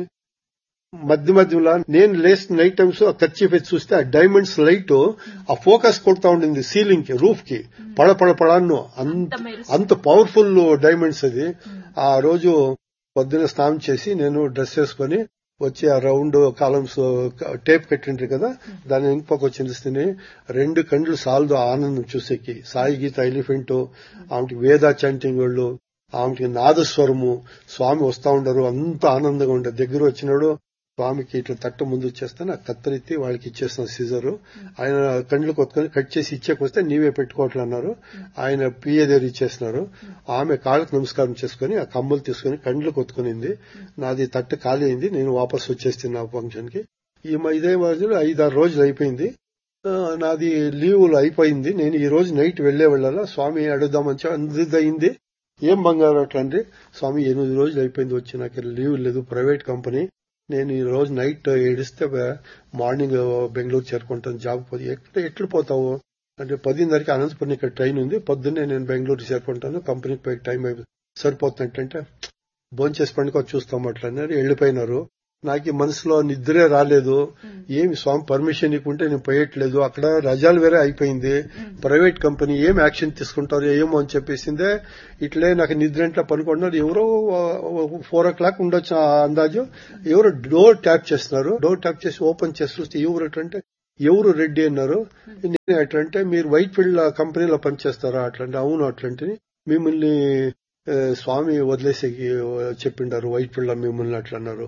మధ్యలో నేను లేచిన నైట్ టైమ్స్ ఆ కర్చీఫ్ ఎత్తి చూస్తే ఆ డైమండ్స్ లైట్ ఆ ఫోకస్ కొడతా ఉండింది సీలింగ్ కి, రూఫ్ కి, పడను అంత పవర్ఫుల్ డైమండ్స్ అది. ఆ రోజు పొద్దున స్నానం చేసి నేను డ్రెస్ వేసుకుని వచ్చి ఆ రౌండ్ కాలమ్స్ టేప్ కట్టిండ్రు కదా, దాని ఇంకొక వచ్చింది. 2 కండ్లు సాల్దు ఆనందం చూసేకి. సాయి గీత ఎలిఫెంట్, ఆమెకి వేద చాంటింగ్ వాళ్ళు, ఆమెకి నాదస్వరము, స్వామి వస్తా ఉండరు, అంత ఆనందంగా ఉండే. దగ్గర వచ్చినాడు స్వామికి ఇట్లా తట్ట ముందు వచ్చేస్తాను, ఆ కత్తెత్తి వాళ్ళకి ఇచ్చేస్తాను సిజరు. ఆయన కండ్లు కొట్టుకొని కట్ చేసి ఇచ్చేకొస్తే నీవే పెట్టుకోవట్లన్నారు. ఆయన పిఏ దగ్గర ఇచ్చేస్తున్నారు. ఆమె కాళ్ళకు నమస్కారం చేసుకుని ఆ కమ్మలు తీసుకుని కండ్లు కొట్టుకునింది. నాది తట్టు ఖాళీ అయింది, నేను వాపస్ వచ్చేస్తాను నా ఫంక్షన్ కి. ఇదే రోజులు 5-6 రోజులు అయిపోయింది. నాది లీవులు అయిపోయింది. నేను ఈ రోజు నైట్ వెళ్ళాలా స్వామి అడుగుదామని అందరిదయింది. ఏం బంగారు అట్లా అంటే, స్వామి 8 రోజులు అయిపోయింది వచ్చి, నాకు లీవ్ లేదు, ప్రైవేట్ కంపెనీ, నేను ఈ రోజు నైట్ ఏడిస్తే మార్నింగ్ బెంగళూరు చేరుకుంటాను జాబ్ పోయి. ఎట్లు పోతావు అంటే 10:30కి అనంతపురం ఇక్కడ ట్రైన్ ఉంది, పొద్దున్నే నేను బెంగళూరు చేరుకుంటాను, కంపెనీకి పోయి టైం సరిపోతుందంటే భోంచేసి పండుగ చూస్తాం అట్లన్నారు. వెళ్లిపోయినారు. నాకు ఈ మనసులో నిద్రే రాలేదు. ఏమి స్వామి పర్మిషన్ ఇవ్వకుంటే నేను పోయట్లేదు, అక్కడ రజాలు వేరే అయిపోయింది, ప్రైవేట్ కంపెనీ ఏం యాక్షన్ తీసుకుంటారు ఏమో అని చెప్పేసిందే. ఇట్లే నాకు నిద్ర ఇంట్లో పనుకున్నారు. ఎవరో 4 o'clock ఉండొచ్చు అందాజు. ఎవరో డోర్ ట్యాప్ చేస్తున్నారు. డోర్ ట్యాప్ చేసి ఓపెన్ చేసి చూస్తే ఎవరంటే ఎవరు రెడ్డి అన్నారు. నేను అట్లంటే మీరు వైట్ ఫీల్డ్ కంపెనీలో పనిచేస్తారా అట్లంటే అవును అట్లంటే మిమ్మల్ని స్వామి వదిలేసి చెప్పిండారు వైట్ ఫీల్డ్ మిమ్మల్ని అట్లన్నారు.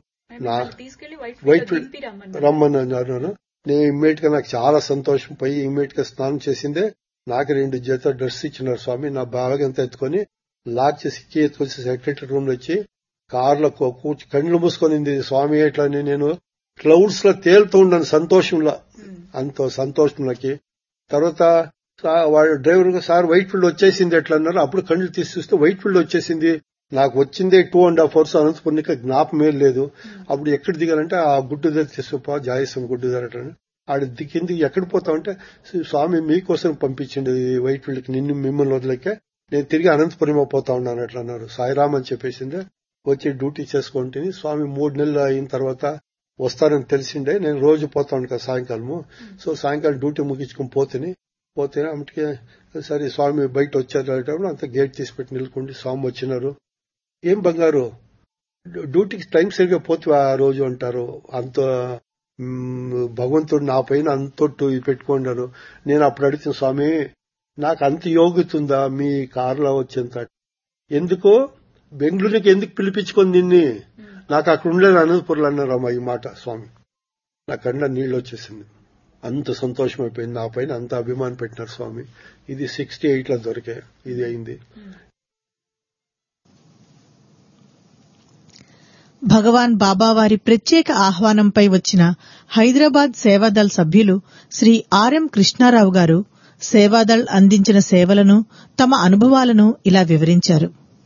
వైట్ ఫీల్డ్ రమ్మని అన్నారు. నేను ఇమ్మీడియట్ గా నాకు చాలా సంతోషం పోయి ఇమ్మీడియట్ గా స్నానం చేసిందే. నాకు 2 జత డ్రెస్ ఇచ్చినారు స్వామి. నా బ్యాగ్ అంతా ఎత్తుకొని లాక్ చేసి ఎత్తుకొచ్చి సెక్రటరీ రూమ్ లో వచ్చి కార్లో కూర్చి కళ్ళు మూసుకొని స్వామి ఎట్లా నేను క్లౌడ్స్ లో తేలుతూ ఉన్నాను సంతోషంలో. అంత సంతోషం నాకు. తర్వాత వాడు డ్రైవర్ సార్ వైట్ ఫీల్డ్ వచ్చేసింది ఎట్లా అన్నారు. అప్పుడు కళ్ళు తీసి చూస్తే వైట్ ఫీల్డ్ వచ్చేసింది. నాకు వచ్చిందే 2.5 hours అనంతపురంకి జ్ఞాపకమే లేదు. అప్పుడు ఎక్కడ దిగాలంటే ఆ గుడ్డు దగ్గర తీసుకుపో జాయసం గుడ్డు దగ్గర ఆడ దిగింది. ఎక్కడ పోతామంటే స్వామి మీకోసం పంపించింది వైట్ ఫీల్డ్ కి, మిమ్మల్ని వదిలేకే నేను తిరిగి అనంతపురం పోతా ఉన్నాను అట్లా అన్నారు. సాయిరామ్ అని చెప్పేసిందే. వచ్చి డ్యూటీ చేసుకుంటే స్వామి 3 నెలలు అయిన తర్వాత వస్తారని తెలిసిండే. నేను రోజు పోతా ఉంటాను కదా సాయంకాలము. సో సాయంకాలం డ్యూటీ ముగించుకుని పోతే అమ్మటికే సరే స్వామి బయట వచ్చారు. అంత గేట్ తీసి పెట్టి నిలుకుండి స్వామి వచ్చినారు. ఏం బంగారు డ్యూటీకి టైం సరిగ్గా పోతే ఆ రోజు అంటారు. అంత భగవంతుడు నా పైన అంతొట్టు పెట్టుకున్నారు. నేను అప్పుడు అడిగిన స్వామి నాకు అంత యోగ్యత మీ కారులో వచ్చేంత, ఎందుకో బెంగళూరుకి ఎందుకు పిలిపించుకొని నిన్ని, నాకు అక్కడ ఉండలేదు అనంతపురంలో అన్నారమ్మా ఈ మాట స్వామి. నా కన్నా నీళ్ళు వచ్చేసింది. అంత సంతోషం అయిపోయింది. నా పైన అంత అభిమానం పెట్టినారు స్వామి. ఇది 68లో దొరికే ఇది అయింది. భగవాన్ బాబావారి ప్రత్యేక ఆహ్వానంపై వచ్చిన హైదరాబాద్ సేవాదళ్ సభ్యులు శ్రీ ఆర్ఎం కృష్ణారావు గారు సేవాదళ్ అందించిన సేవలను, తమ అనుభవాలను ఇలా వివరించారు.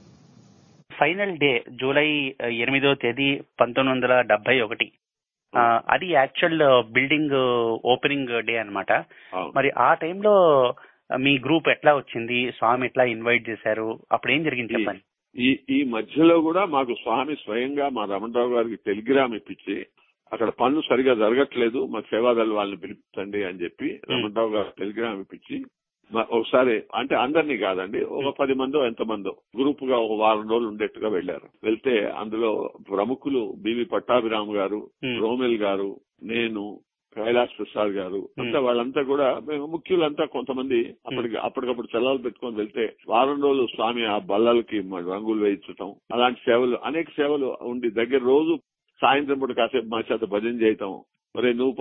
ఫైనల్ డే జూలై 8వ తేదీ 1971. అది యాక్చువల్ బిల్డింగ్ ఓపెనింగ్ డే అన్నమాట. మరి ఆ టైంలో మీ గ్రూప్ ఎట్లా వచ్చింది, స్వామి ఎట్లా ఇన్వైట్ చేశారు, అప్పుడు ఏం జరిగింది చెప్పండి. ఈ మధ్యలో కూడా మాకు స్వామి స్వయంగా మా రమణరావు గారికి టెలిగ్రామ్ ఇప్పించి అక్కడ పనులు సరిగా జరగట్లేదు, మా సేవాదళ వాళ్ళని పిలిపించండి అని చెప్పి రమణరావు గారు టెలిగ్రామ్ ఇప్పించి ఒకసారి అంటే అందరినీ కాదండి, ఒక 10 మందో ఎంతమందో గ్రూప్ గా ఒక 1 వారం రోజులు ఉండేట్టుగా వెళ్లారు. వెళ్తే అందులో ప్రముఖులు బివి పట్టాభిరామ్ గారు, రోమెల్ గారు, నేను, కైలాస్ ప్రసాద్ గారు, అంతా వాళ్ళంతా కూడా ముఖ్యులంతా కొంతమంది అప్పటికప్పుడు సెలవులు పెట్టుకొని వెళ్తే 1 వారం రోజులు స్వామి ఆ బల్లలకి రంగులు వేయించటం, అలాంటి సేవలు అనేక సేవలు ఉండి దగ్గర రోజు సాయంత్రం పూట కాసేపు మా చేత భజన చేయటం, ఒరే నువ్వు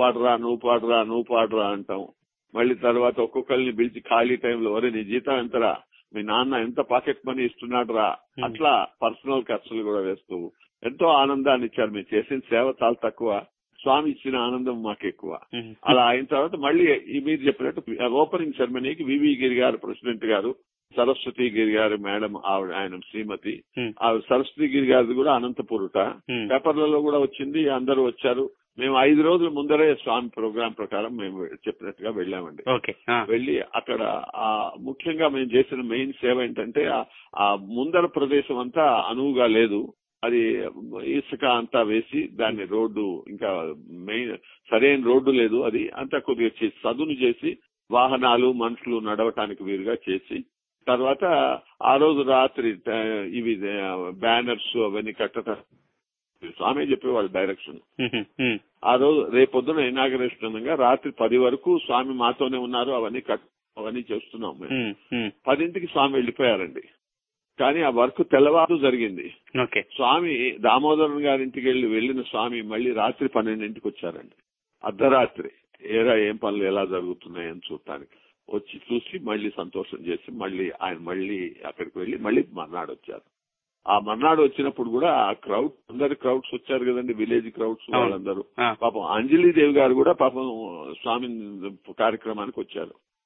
పాడరా అంటాం. మళ్ళీ తర్వాత ఒక్కొక్కరిని పిలిచి ఖాళీ టైంలో ఒరే నీ జీతం ఎంతరా, మీ నాన్న ఎంత పాకెట్ మనీ ఇస్తున్నాడు రా, అట్లా పర్సనల్ ఖర్చులు కూడా వేస్తూ ఎంతో ఆనందాన్ని ఇచ్చారు. మేము చేసిన సేవ చాలా తక్కువ, స్వామి ఇచ్చిన ఆనందం మాకు ఎక్కువ. అలా అయిన తర్వాత మళ్ళీ మీరు చెప్పినట్టు ఓపెనింగ్ సెరమనీకి వివి గిరి గారు ప్రెసిడెంట్ గారు, సరస్వతి గిరి గారు మేడం ఆయన శ్రీమతి, ఆ సరస్వతి గిరి గారిది కూడా అనంతపురట, పేపర్లలో కూడా వచ్చింది, అందరూ వచ్చారు. మేము 5 రోజుల ముందరే స్వామి ప్రోగ్రాం ప్రకారం మేము చెప్పినట్టుగా వెళ్ళామండి. వెళ్లి అక్కడ ముఖ్యంగా మేము చేసిన మెయిన్ సేవ ఏంటంటే ఆ ముందర ప్రదేశం అంతా అనువుగా లేదు, అది ఇసుక అంతా వేసి దాన్ని రోడ్డు ఇంకా మెయిన్ సరైన రోడ్డు లేదు, అది అంతా కొద్దిగా సదును చేసి వాహనాలు మనుషులు నడవటానికి వీలుగా చేసి తర్వాత ఆ రోజు రాత్రి ఇవి బ్యానర్స్ అవన్నీ కట్టడం స్వామి చెప్పేవాళ్ళు డైరెక్షన్. ఆ రోజు రేపొద్దున ఇనాగరేషన్ అనగా రాత్రి 10 వరకు స్వామి మాతోనే ఉన్నారు, అవన్నీ చేస్తున్నాం మేము. 10ంటికి స్వామి వెళ్లిపోయారండి. కానీ ఆ వర్క్ తెల్లవారు జరిగింది. స్వామి దామోదరన్ గారింటికి వెళ్లిన స్వామి మళ్ళీ రాత్రి 12ంటికి వచ్చారండి. అర్ధరాత్రి ఏం పనులు ఎలా జరుగుతున్నాయని చూడటానికి వచ్చి చూసి మళ్ళీ సంతోషం చేసి ఆయన మళ్ళీ అక్కడికి వెళ్లి మళ్ళీ మర్నాడు వచ్చారు. ఆ మర్నాడు వచ్చినప్పుడు కూడా ఆ అందరి క్రౌడ్స్ వచ్చారు కదండి, విలేజ్ క్రౌడ్స్ వాళ్ళందరూ. పాపం అంజలీదేవి గారు కూడా పాపం స్వామి కార్యక్రమానికి వచ్చారు.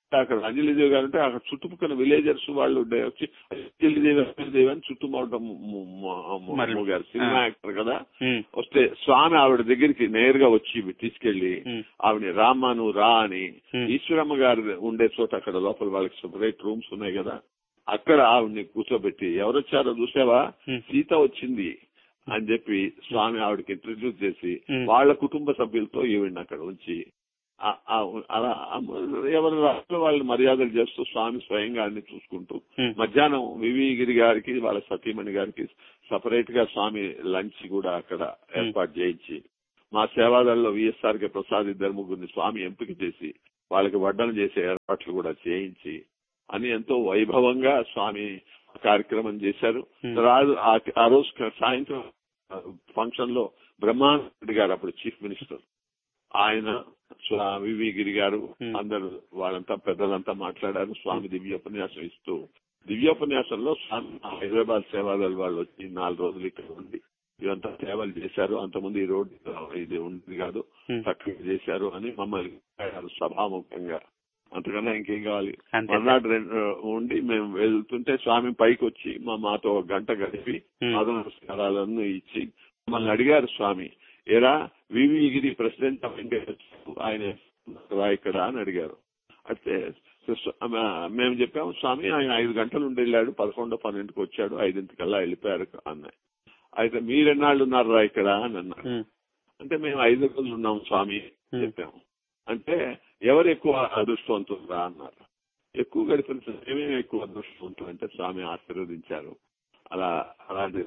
అక్కడ అంజలిదేవి గారు అంటే అక్కడ చుట్టుపక్కల విలేజర్స్ వాళ్ళు వచ్చి అంజలిదేవి అని చుట్టుముట్టడం గారు సినిమా యాక్టర్ కదా, వస్తే స్వామి ఆవిడ దగ్గరికి నేరుగా వచ్చి తీసుకెళ్లి ఆవిడ రామ్మ నువ్వు రా అని, ఈశ్వరమ్మ గారు ఉండే చోట అక్కడ లోపల వాళ్ళకి సెపరేట్ రూమ్స్ ఉన్నాయి కదా, అక్కడ ఆవిడని కూర్చోబెట్టి ఎవరొచ్చారో చూసావా, సీత వచ్చింది అని చెప్పి స్వామి ఆవిడకి ఇంట్రడ్యూస్ చేసి వాళ్ళ కుటుంబ సభ్యులతో ఈవిడ్ని అక్కడ ఉంచి అలా ఎవరి రాష్ట్రంలో వాళ్ళు మర్యాదలు చేస్తూ స్వామి స్వయంగా అన్ని చూసుకుంటూ మధ్యాహ్నం వివి గిరి గారికి వాళ్ళ సతీమణి గారికి సపరేట్ గా స్వామి లంచ్ కూడా అక్కడ ఏర్పాటు చేయించి, మా సేవాదల్లో విఎస్ఆర్ కే ప్రసాద్ ఇద్దరు ముగ్గురిని స్వామి ఎంపిక చేసి వాళ్ళకి వడ్డన చేసే ఏర్పాట్లు కూడా చేయించి అని ఎంతో వైభవంగా స్వామి కార్యక్రమం చేశారు. ఆ రోజు సాయంత్రం ఫంక్షన్ లో బ్రహ్మానంద గారు అప్పుడు చీఫ్ మినిస్టర్, ఆయన వివి గిరి గారు అందరు వాళ్ళంతా పెద్దలంతా మాట్లాడారు. స్వామి దివ్యోపన్యాసం ఇస్తూ, దివ్యోపన్యాసంలో స్వామి హైదరాబాద్ సేవాదళ వాళ్ళు వచ్చి 4 రోజులు ఇక్కడ ఉండి ఇదంతా సేవలు చేశారు, అంతకుముందు ఈ రోడ్డు ఇది ఉంది కాదు చక్కగా చేశారు అని మమ్మల్ని సభాముఖంగా. అంతకన్నా ఇంకేం కావాలి. మర్నాడు ఉండి మేము వెళ్తుంటే స్వామి పైకి వచ్చి మాతో 1 గంట గడిపి నమస్కారాలను ఇచ్చి మమ్మల్ని అడిగారు స్వామి, ఏరా వివి గిరి ప్రెసిడెంట్ ఆఫ్ ఇండియా ఆయన ఇక్కడ అని అడిగారు. అయితే మేము చెప్పాము స్వామి ఆయన 5 గంటలు ఉండి వెళ్ళాడు, 11-12కి వచ్చాడు, 5ంటికల్లా వెళ్ళిపోయారు అన్నాయి. అయితే మీరెన్నాళ్ళు ఉన్నారా ఇక్కడ అని అన్నారు. అంటే మేము 5 రోజులు ఉన్నాం స్వామి చెప్పాము. అంటే ఎవరు ఎక్కువ అదృష్టవంతులురా అన్నారు. ఎక్కువ గడిపిన మేమేమి ఎక్కువ అదృష్టవంతులు అంటే స్వామి ఆశీర్వదించారు. అలాంటి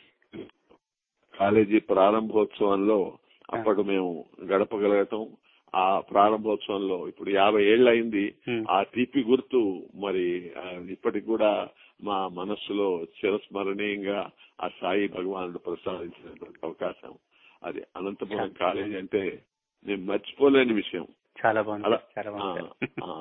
కాలేజీ ప్రారంభోత్సవంలో అప్పటి మేము గడపగలగటం, ఆ ప్రారంభోత్సవంలో ఇప్పుడు 50 ఏళ్ళు అయింది. ఆ తీపి గుర్తు మరి ఇప్పటికి కూడా మా మనస్సులో చిరస్మరణీయంగా ఆ సాయి భగవానుడు ప్రసాదించినటువంటి అవకాశం. అది అనంతపురం కాలేజీ అంటే నేను మర్చిపోలేని విషయం. చాలా బాగుంది. చాలా బాగుంది.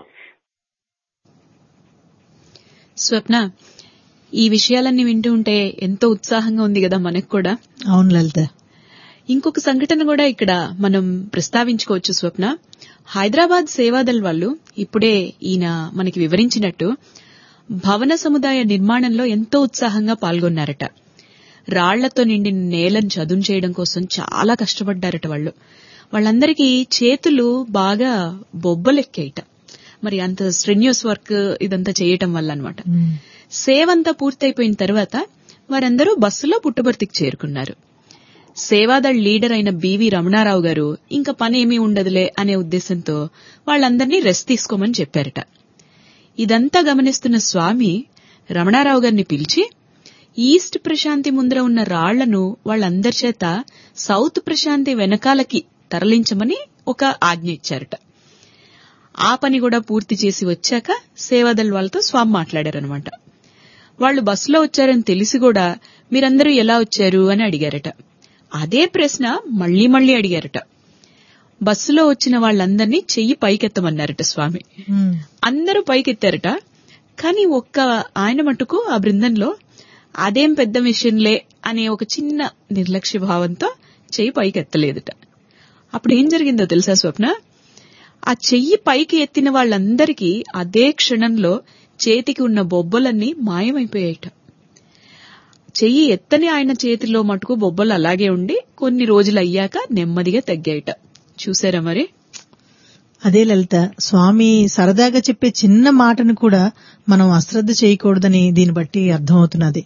స్వప్న, ఈ విషయాలన్నీ వింటూ ఉంటే ఎంతో ఉత్సాహంగా ఉంది కదా మనకు కూడా. అవును లలిత. ఇంకొక సంఘటన కూడా ఇక్కడ మనం ప్రస్తావించుకోవచ్చు స్వప్న. హైదరాబాద్ సేవాదళ్ వాళ్ళు ఇప్పుడే ఈయన మనకి వివరించినట్టు భవన సముదాయ నిర్మాణంలో ఎంతో ఉత్సాహంగా పాల్గొన్నారట. రాళ్లతో నిండిన నేలను చదును చేయడం కోసం చాలా కష్టపడ్డారట వాళ్ళు. వాళ్ళందరికీ చేతులు బాగా బొబ్బలెక్కాయిట. మరి అంత స్ట్రెన్యూస్ వర్క్ ఇదంతా చేయటం వల్ల అన్నమాట. సేవంతా పూర్తయిపోయిన తర్వాత వారందరూ బస్సులో పుట్టబర్తికి చేరుకున్నారు. సేవాదళ్ లీడర్ అయిన బివి రమణారావు గారు ఇంకా పనేమీ ఉండదులే అనే ఉద్దేశంతో వాళ్ళందరినీ రెస్ట్ తీసుకోమని చెప్పారట. ఇదంతా గమనిస్తున్న స్వామి రమణారావు గారిని పిలిచి ఈస్ట్ ప్రశాంతి ముందర ఉన్న రాళ్లను వాళ్ళందరి చేత సౌత్ ప్రశాంతి వెనకాలకి తరలించమని ఒక ఆజ్ఞ ఇచ్చారట. ఆ పని కూడా పూర్తి చేసి వచ్చాక సేవాదళ్ వాళ్ళతో స్వామి మాట్లాడారనమాట. వాళ్లు బస్సులో వచ్చారని తెలిసి కూడా మీరందరూ ఎలా వచ్చారు అని అడిగారట. అదే ప్రశ్న మళ్లీ మళ్లీ అడిగారట. బస్సులో వచ్చిన వాళ్ళందరినీ చెయ్యి పైకెత్తమన్నారట స్వామి. అందరూ పైకెత్తారట. కానీ ఒక్క ఆయన మటుకు ఆ బృందంలో అదేం పెద్ద విషయంలే అనే ఒక చిన్న నిర్లక్ష్య భావంతో చెయ్యి పైకెత్తలేదట. అప్పుడు ఏం జరిగిందో తెలుసా స్వప్న? ఆ చెయ్యి పైకి ఎత్తిన వాళ్ళందరికీ అదే క్షణంలో చేతికి ఉన్న బొబ్బలన్నీ మాయమైపోయాయట. చెయ్యి ఎత్తని ఆయన చేతిలో మటుకు బొబ్బలు అలాగే ఉండి కొన్ని రోజులు అయ్యాక నెమ్మదిగా తగ్గాయట. చూసారా మరి? అదే లలిత, స్వామి సరదాగా చెప్పే చిన్న మాటను కూడా మనం అశ్రద్ధ చేయకూడదని దీన్ని బట్టి అర్థమవుతున్నది.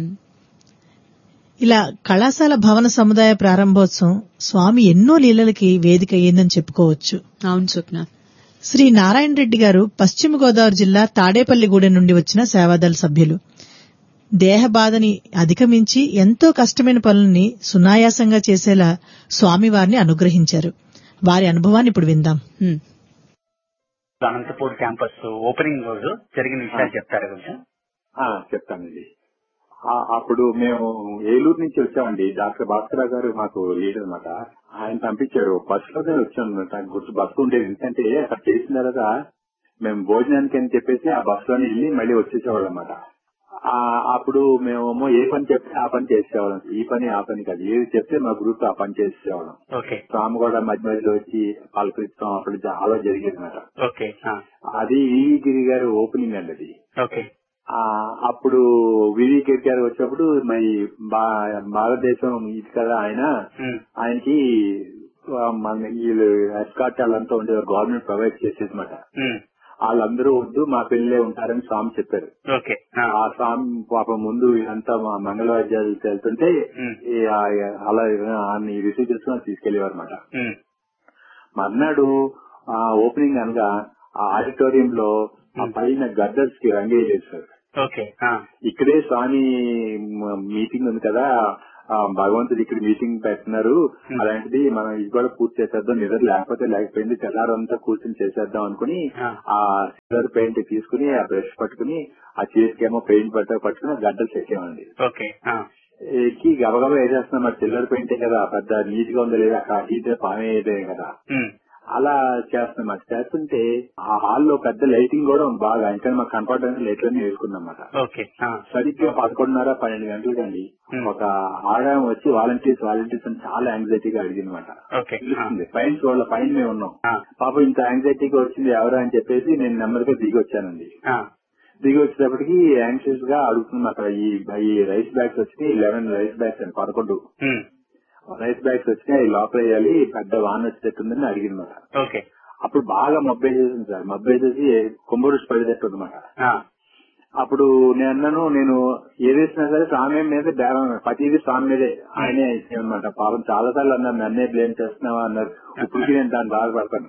ఇలా కళాశాల భవన సముదాయ ప్రారంభోత్సవం స్వామి ఎన్నో లీలలకి వేదిక అయ్యిందని చెప్పుకోవచ్చు. అవును స్వప్న. శ్రీ నారాయణ రెడ్డి గారు పశ్చిమ గోదావరి జిల్లా తాడేపల్లిగూడెం నుండి వచ్చిన సేవాదళ సభ్యులు. దేహ బాధని అధిగమించి ఎంతో కష్టమైన పనుల్ని సునాయాసంగా చేసేలా స్వామివారిని అనుగ్రహించారు. వారి అనుభవాన్ని ఇప్పుడు విందాం. అనంతపూర్ క్యాంపస్ ఓపెనింగ్ రోజు జరిగిన విషయాలు చెప్తారా కొంచెం? చెప్తానండి. అప్పుడు మేము ఏలూరు నుంచి వచ్చామండి. డాక్టర్ భాస్కర్ గారు మాకు లీడర్ అనమాట. ఆయన పంపించారు. బస్సులోనే వచ్చామన్నమాట. గుర్తు బస్సు ఉండేది. ఎందుకంటే అక్కడ చేసిన తర్వాత మేము భోజనానికి అని చెప్పేసి ఆ బస్సులోనే వెళ్ళి మళ్ళీ వచ్చేసేవాళ్ళు అనమాట. అప్పుడు మేమేమో ఏ పని చెప్తే ఆ పని చేసేవాళ్ళం. ఈ పని ఆ పని కాదు, ఏది చెప్తే మా గ్రూప్ ఆ పని చేసేవాళ్ళం. స్వామి కూడా మధ్య మధ్యలో వచ్చి పలకరిస్తాం. అప్పుడు చాలా జరిగేది అన్నమాట. అది వివి గిరి గారి ఓపెనింగ్ అండి అది. అప్పుడు వివి గిరి గారు వచ్చినప్పుడు మరి భారతదేశం ఇది కదా ఆయనకి వీళ్ళు ఎస్కాట్ వాళ్ళంతా ఉండేవారు, గవర్నమెంట్ ప్రొవైడ్ చేసేది అన్నమాట. వాళ్ళందరూ వద్దు మా పెళ్లిలే ఉంటారని స్వామి చెప్పారు. ఆ స్వామి పాపం ముందు అంతా మంగళవాద్యాలు వెళ్తుంటే అలా రిసీవ్ చేసుకుని తీసుకెళ్లేవారు అనమాట. మర్నాడు ఓపెనింగ్ అనగా ఆ ఆడిటోరియం లో పైన గద్దర్స్ కి రంగేయలేదు సార్. ఇక్కడే స్వామి మీటింగ్ ఉంది కదా, భగవంతుడు ఇక్కడ మీటింగ్ పెడుతున్నారు, అలాంటిది మనం ఇది కూడా పూర్తి చేసేద్దాం, నిద్ర లేకపోయింది తెల్లారంతా కూర్చొని చేసేద్దాం అనుకుని ఆ సిల్వర్ పెయింట్ తీసుకుని ఆ బ్రష్ పట్టుకుని ఆ చేతికేమో పెయింట్ పట్టుకుని గడ్డలు చెక్కామండి. ఎక్కి గబగబా వేసేస్తున్నాం. మరి సిల్వర్ పెయింటే కదా, పెద్ద నీట్ గా ఉందో లేదా, అక్కడ హీట్ పామే కదా, అలా చేస్తున్నాం. చేస్తుంటే ఆ హాల్లో పెద్ద లైటింగ్ కూడా బాగా ఇంకా మాకు కనపడడానికి లైట్లన్నీ వేసుకున్నాం అన్నమాట. సరిగ్గా 11:30-12 గంటలకండి ఒక ఆదాయం వచ్చి వాలంటీర్స్ అని చాలా యాంగ్జైటీగా అడిగిందన్నమాట. పైన చూడాలి, పైన మేము ఉన్నాం. పాపం ఇంత యాంగ్జైటీగా వచ్చింది ఎవరా అని చెప్పేసి నేను నెమ్మదిగా దిగి వచ్చానండి. దిగి వచ్చేటప్పటికి యాంగ్షియస్ గా అడుగుతున్నాం. అక్కడ ఈ రైస్ బ్యాగ్స్ వచ్చి 11 రైస్ బ్యాగ్స్ అండి, 11 రైస్ బ్యాగ్స్ వచ్చినాయి, లోపల వేయాలి, పెద్ద వాన్ వచ్చేటట్టుందని అడిగిందన్నమాట. అప్పుడు బాగా మబ్బేసేసింది సార్. మబ్బేసేసి కుంభరుషి పడేటట్టు అనమాట. అప్పుడు నేను ఏదేసినా సరే స్వామి మీద బేరం, ప్రతిదీ స్వామి మీదే ఆయనే అనమాట. పాపం చాలా సార్లు అన్నారు నన్నే బ్లేమ్ చేస్తున్నావా అన్నారు. ఇప్పటికీ నేను దాన్ని బాధపడతాను.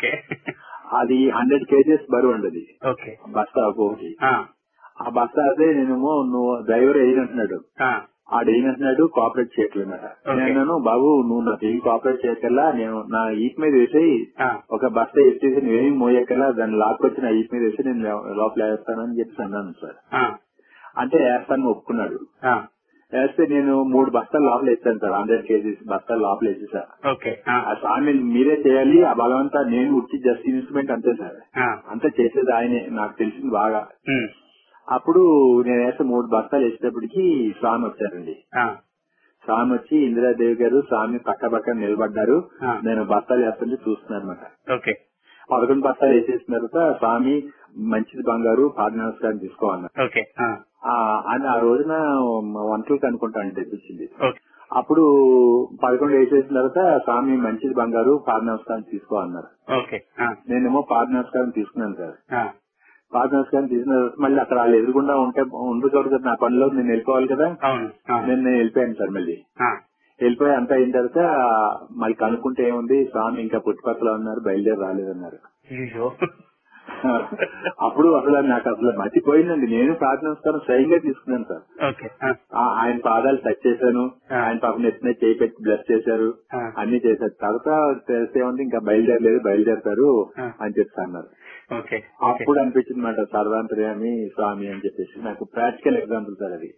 అది 100 kgs బరువు ఉండదు బస్తా ఒకటి. ఆ బస్తా అదే నేనేమో నువ్వు డ్రైవర్ అయినంటున్నాడు, ఆడేనంటున్నాడు కోఆపరేట్ చేయట్లేదన్నమాట. నేను బాబు నువ్వు నాకు ఏం కోఆపరేట్ చేయకల్లా, నేను నా ఈప్ మీద వేసి ఒక బస్తా ఎత్తేసి నువ్వేమి మోయకల్లా దాన్ని లాక్కొచ్చి నా ఈప్ మీద వేసి నేను లోపల వేస్తానని చెప్పి అన్నాను సార్. అంటే వేస్తాను ఒప్పుకున్నాడు. వేస్తే నేను 3 బస్తాలు లోపల వేస్తాను సార్, 100 kgs బస్తాలు లోపల వేసేసా. ఆ స్వామి మీరే చేయాలి, ఆ బలవంతా నేను ఉచ్చి జస్ట్ ఇన్స్ట్రుమెంట్ అంతే సార్, అంతా చేసేది ఆయనే, నాకు తెలిసింది బాగా. అప్పుడు నేను వేస్తే 3 బస్తాలు వేసేటప్పటికి స్వామి వచ్చారండి. స్వామి వచ్చి ఇందిరాదేవి గారు స్వామి పక్క నిలబడ్డారు. నేను బస్తాలు వేస్తుంటే చూస్తున్నాను అనమాట. 11 బస్తాలు వేసేసిన తర్వాత స్వామి మంచిది బంగారు పాద నమస్కారం తీసుకోవాలన్నారు. అని ఆ రోజున వంటలకు అనుకుంటా అంటే తెప్పించింది. అప్పుడు 11 వేసేసిన తర్వాత స్వామి మంచిది బంగారు పాద నమస్కారం తీసుకోవాలన్నారు. నేనేమో పాద నమస్కారం తీసుకున్నాను సార్. పాద నమస్కారం తీసిన మళ్ళీ అక్కడ వాళ్ళు ఎదురుగుండా ఉండకూడదు కదా, నా పనిలో నేను వెళ్ళిపోవాలి కదా, నేను వెళ్ళిపోయాను సార్. మళ్ళీ వెళ్ళిపోయి అంతా అయిన తర్వాత మళ్ళీ కనుక్కుంటే ఏముంది, స్వామి ఇంకా పుట్టుపక్కల ఉన్నారు, బయలుదేరి రాలేదన్నారు. అప్పుడు నాకు అసలు మర్చిపోయిందండి. నేను పాద నమస్కారం స్వయంగా తీసుకున్నాను సార్. ఆయన పాదాలు టచ్ చేశాను, ఆయన పాపం ఎత్తున చేయి పెట్టి బ్లెస్ చేశారు, అన్ని చేశారు. తర్వాత తెలిస్తే ఉంది ఇంకా బయలుదేరుతారు అని చెప్తా అన్నారు. అప్పుడు అనిపించింది మాట సర్వాంతర్యామి స్వామి అని చెప్పేసి. నాకు ప్రాక్టికల్ ఎగ్జాంపుల్ సార్ అది.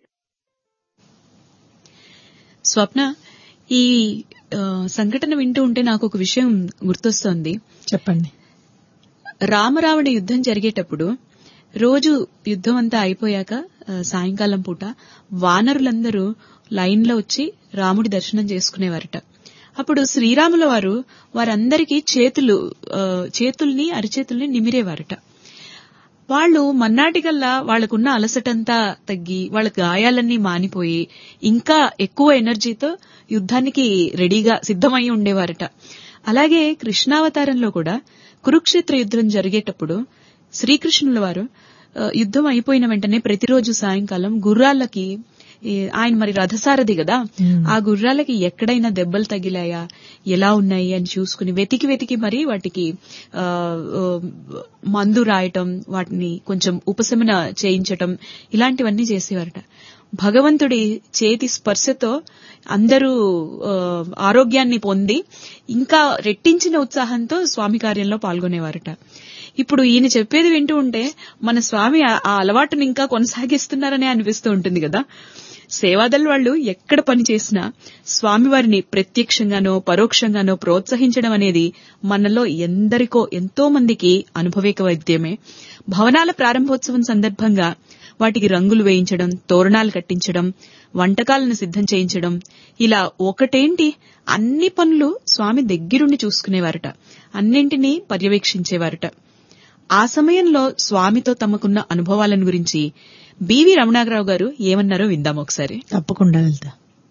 స్వప్న, ఈ సంఘటన వింటూ ఉంటే నాకు ఒక విషయం గుర్తొస్తోంది. చెప్పండి. రామరావణ యుద్ధం జరిగేటప్పుడు రోజు యుద్ధం అంతా అయిపోయాక సాయంకాలం పూట వానరులందరూ లైన్లో వచ్చి రాముడి దర్శనం చేసుకునేవారట. అప్పుడు శ్రీరాముల వారు వారందరికీ చేతుల్ని అరిచేతుల్ని నిమిరేవారట. వాళ్ళు మన్నాటికల్లా వాళ్లకున్న అలసటంతా తగ్గి వాళ్ళ గాయాలన్నీ మానిపోయి ఇంకా ఎక్కువ ఎనర్జీతో యుద్ధానికి రెడీగా సిద్ధమై ఉండేవారట. అలాగే కృష్ణావతారంలో కూడా కురుక్షేత్ర యుద్ధం జరిగేటప్పుడు శ్రీకృష్ణుల వారు యుద్ధం అయిపోయిన వెంటనే ప్రతిరోజు సాయంకాలం గుర్రాలకి, ఆయన మరి రథసారథి కదా, ఆ గుర్రాలకి ఎక్కడైనా దెబ్బలు తగిలాయా, ఎలా ఉన్నాయి అని చూసుకుని వెతికి మరి వాటికి మందు రాయటం, వాటిని కొంచెం ఉపశమన చేయించటం, ఇలాంటివన్నీ చేసేవారట. భగవంతుడి చేతి స్పర్శతో అందరూ ఆరోగ్యాన్ని పొంది ఇంకా రెట్టించిన ఉత్సాహంతో స్వామి కార్యంలో పాల్గొనేవారట. ఇప్పుడు ఈయన చెప్పేది వింటూ ఉంటే మన స్వామి ఆ అలవాటుని ఇంకా కొనసాగిస్తున్నారనే అనిపిస్తూ ఉంటుంది కదా. సేవాదళ్ వాళ్ళు ఎక్కడ పని చేసినా స్వామివారిని ప్రత్యక్షంగానో పరోక్షంగానో ప్రోత్సహించడం అనేది మనలో ఎంతో మందికి అనుభవేక వైద్యమే. భవనాల ప్రారంభోత్సవం సందర్భంగా వాటికి రంగులు వేయించడం, తోరణాలు కట్టించడం, వంటకాలను సిద్ధం చేయించడం, ఇలా ఒకటేంటి అన్ని పనులు స్వామి దగ్గరుండి చూసుకునేవారట, అన్నింటినీ పర్యవేక్షించేవారట. ఆ సమయంలో స్వామితో తమకున్న అనుభవాలను గురించి బివి రమణారావు గారు ఏమన్నారో విందాం ఒకసారి. తప్పకుండా వెళ్తా.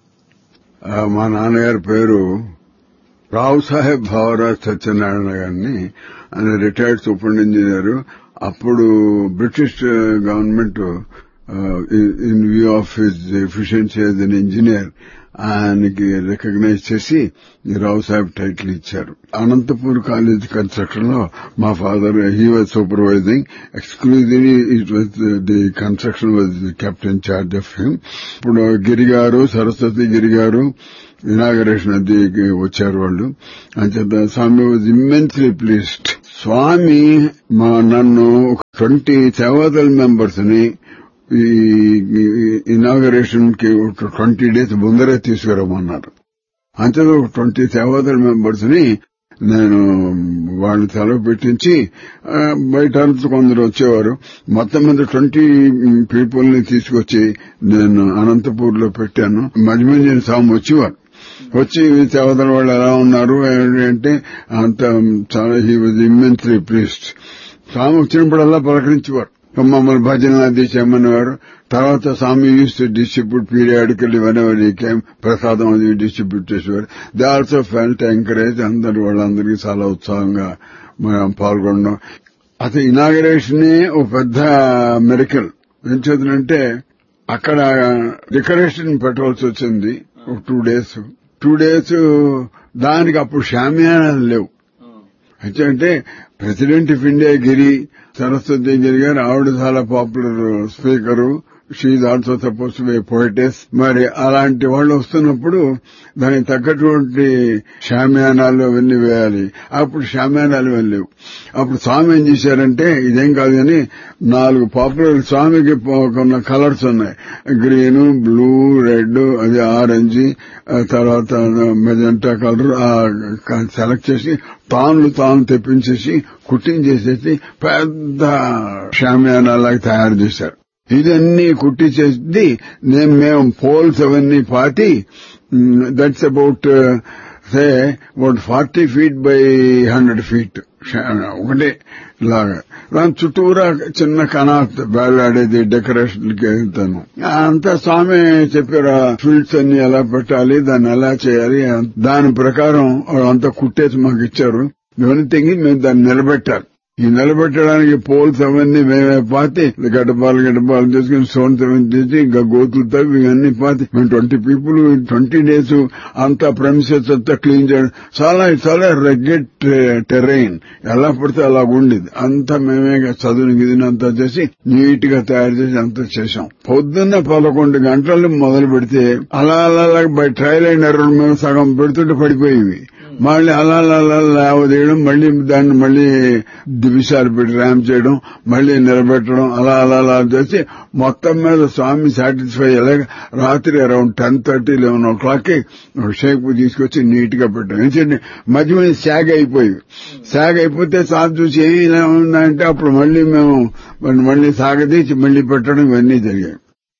మా నాన్నగారి పేరు రావు సాహెబ్ భావరాజ్ సత్యనారాయణ గారిని. ఆయన రిటైర్డ్ సూపరింట్ ఇంజనీర్. అప్పుడు British government in view of his efficiency as N engineer ఆయనకి రికగ్నైజ్ చేసి రావు సాహెబ్ టైటిల్ ఇచ్చారు. అనంతపూర్ కాలేజ్ కన్స్ట్రక్షన్ లో మా father he was supervising. Exclusively it was the construction was kept in charge of him. ఇప్పుడు గిరిగారు, Saraswati గిరిగారు inauguration అది వచ్చారు వాళ్ళు. అంచేత స్వామి వాజ్ ఇమ్మెన్స్లీ ప్లీజ్డ్. స్వామి నన్ను 20 సేవాదళ మెంబర్స్ ని ఈ ఇనాగరేషన్ కి 20 days ముందరే తీసుకురమ్మన్నారు. అంతే 20 సేవాదళ మెంబర్స్ ని నేను వాళ్ళని సెలవు పెట్టించి బయట కొందరు వచ్చేవారు. మొత్తం మీద 20 people ని తీసుకొచ్చి నేను అనంతపూర్ లో పెట్టాను. మధ్య స్వామి వచ్చేవారు. వచ్చి సేవాదళ వాళ్ళు ఎలా ఉన్నారు అంటే అంత చాలా హీ వాజ్ ఇమ్మెన్స్లీ ప్లీజ్డ్. స్వామి వచ్చినప్పుడల్లా పలకరించేవారు. మమ్మల్ని భజన అది చేయమనేవారు. తర్వాత స్వామి యూస్ టు డిస్ట్రిబ్యూట్ పీరియాడికల్ ఇవన్నీ ప్రసాదం అది డిస్ట్రిబ్యూట్ చేసేవారు. They also felt encourage. వాళ్ళందరికీ చాలా ఉత్సాహంగా పాల్గొనడం. అసలు ఇనాగరేషన్ ఒక పెద్ద మెరికల్. ఏం చేద్దంటే అక్కడ డెకరేషన్ పెట్టవలసి వచ్చింది. 2 days. 2 days దానికి అప్పుడు షామియానాలు లేవు. అంటే ప్రెసిడెంట్ ఆఫ్ ఇండియా గిరి, సరస్వతి గిరి గారు ఆవిడ చాలా popular speaker. She is also suppose to be పోయిటెస్. మరి అలాంటి వాళ్ళు వస్తున్నప్పుడు దానికి తగ్గటువంటి షామియానాలు అవన్నీ వేయాలి. అప్పుడు షామియానాలు వెళ్ళలేవు. అప్పుడు స్వామి ఏం చేశారంటే ఇదేం కాదు కానీ 4 పాపులర్ స్వామికి కొన్ని కలర్స్ ఉన్నాయి. గ్రీన్, బ్లూ, రెడ్, అది ఆరెంజ్, తర్వాత మెజెంటా కలర్ సెలెక్ట్ చేసి తాను తెప్పించేసి కుట్టించేసేసి పెద్ద షామియానాలాగా తయారు చేశారు. ఇదన్నీ కుట్టించేసి మేము పోల్స్ అవన్నీ పాతి that's about 40 feet by 100 feet ఒకటే లాగా. దాని చుట్టూరా చిన్న కనాత్ వేలాడేది డెకరేషన్ కి వెళ్తాను. అంతా స్వామి చెప్పారు ఫీల్డ్స్ అన్ని ఎలా పెట్టాలి, దాన్ని ఎలా చేయాలి. దాని ప్రకారం అంతా కుట్టేసి మాకు ఇచ్చారు. ఇవన్నీ తెగి మేము దాన్ని నిలబెట్టాలి. ఈ నిలబెట్టడానికి పోల్స్ అవన్నీ మేమే పాతి గడ్డపాలు చేసుకుని స్టోన్స్ అవన్నీ చేసి ఇంకా గోతులు తవ్వి ఇవన్నీ పాతి మేము 20 people 20 days అంతా ప్రెమిసెస్ అంతా క్లీన్ చేయడం. చాలా రెగ్యులర్ టెరైన్, ఎలా పడితే అలా ఉండేది. అంతా మేమే చదువుని గిదిని అంతా చేసి నీట్ గా తయారు చేసి అంతా చేశాం. పొద్దున్న 11 గంటలు మొదలు పెడితే అలా బై ట్రయల్ అండ్ ఎర్రర్ మేము సగం పెడుతుంటే పడిపోయేవి. మళ్ళీ అలా లేవదీయడం, మళ్ళీ దాన్ని మళ్ళీ దివిసాలు పెట్టి ర్యాంప్ చేయడం, మళ్ళీ నిలబెట్టడం, అలా చేసి మొత్తం మీద స్వామి సాటిస్ఫై అయ్యేలాగా రాత్రి అరౌండ్ 10:30, 11 o'clock ఒక షేప్ తీసుకొచ్చి నీట్ గా పెట్టాం. ఎందుకంటే మధ్య శాగ్ అయిపోతే స్వామి చూసి ఏమి ఇలా ఉందంటే అప్పుడు మళ్ళీ మేము మళ్ళీ సాగదీసి మళ్ళీ పెట్టడం ఇవన్నీ జరిగాయి.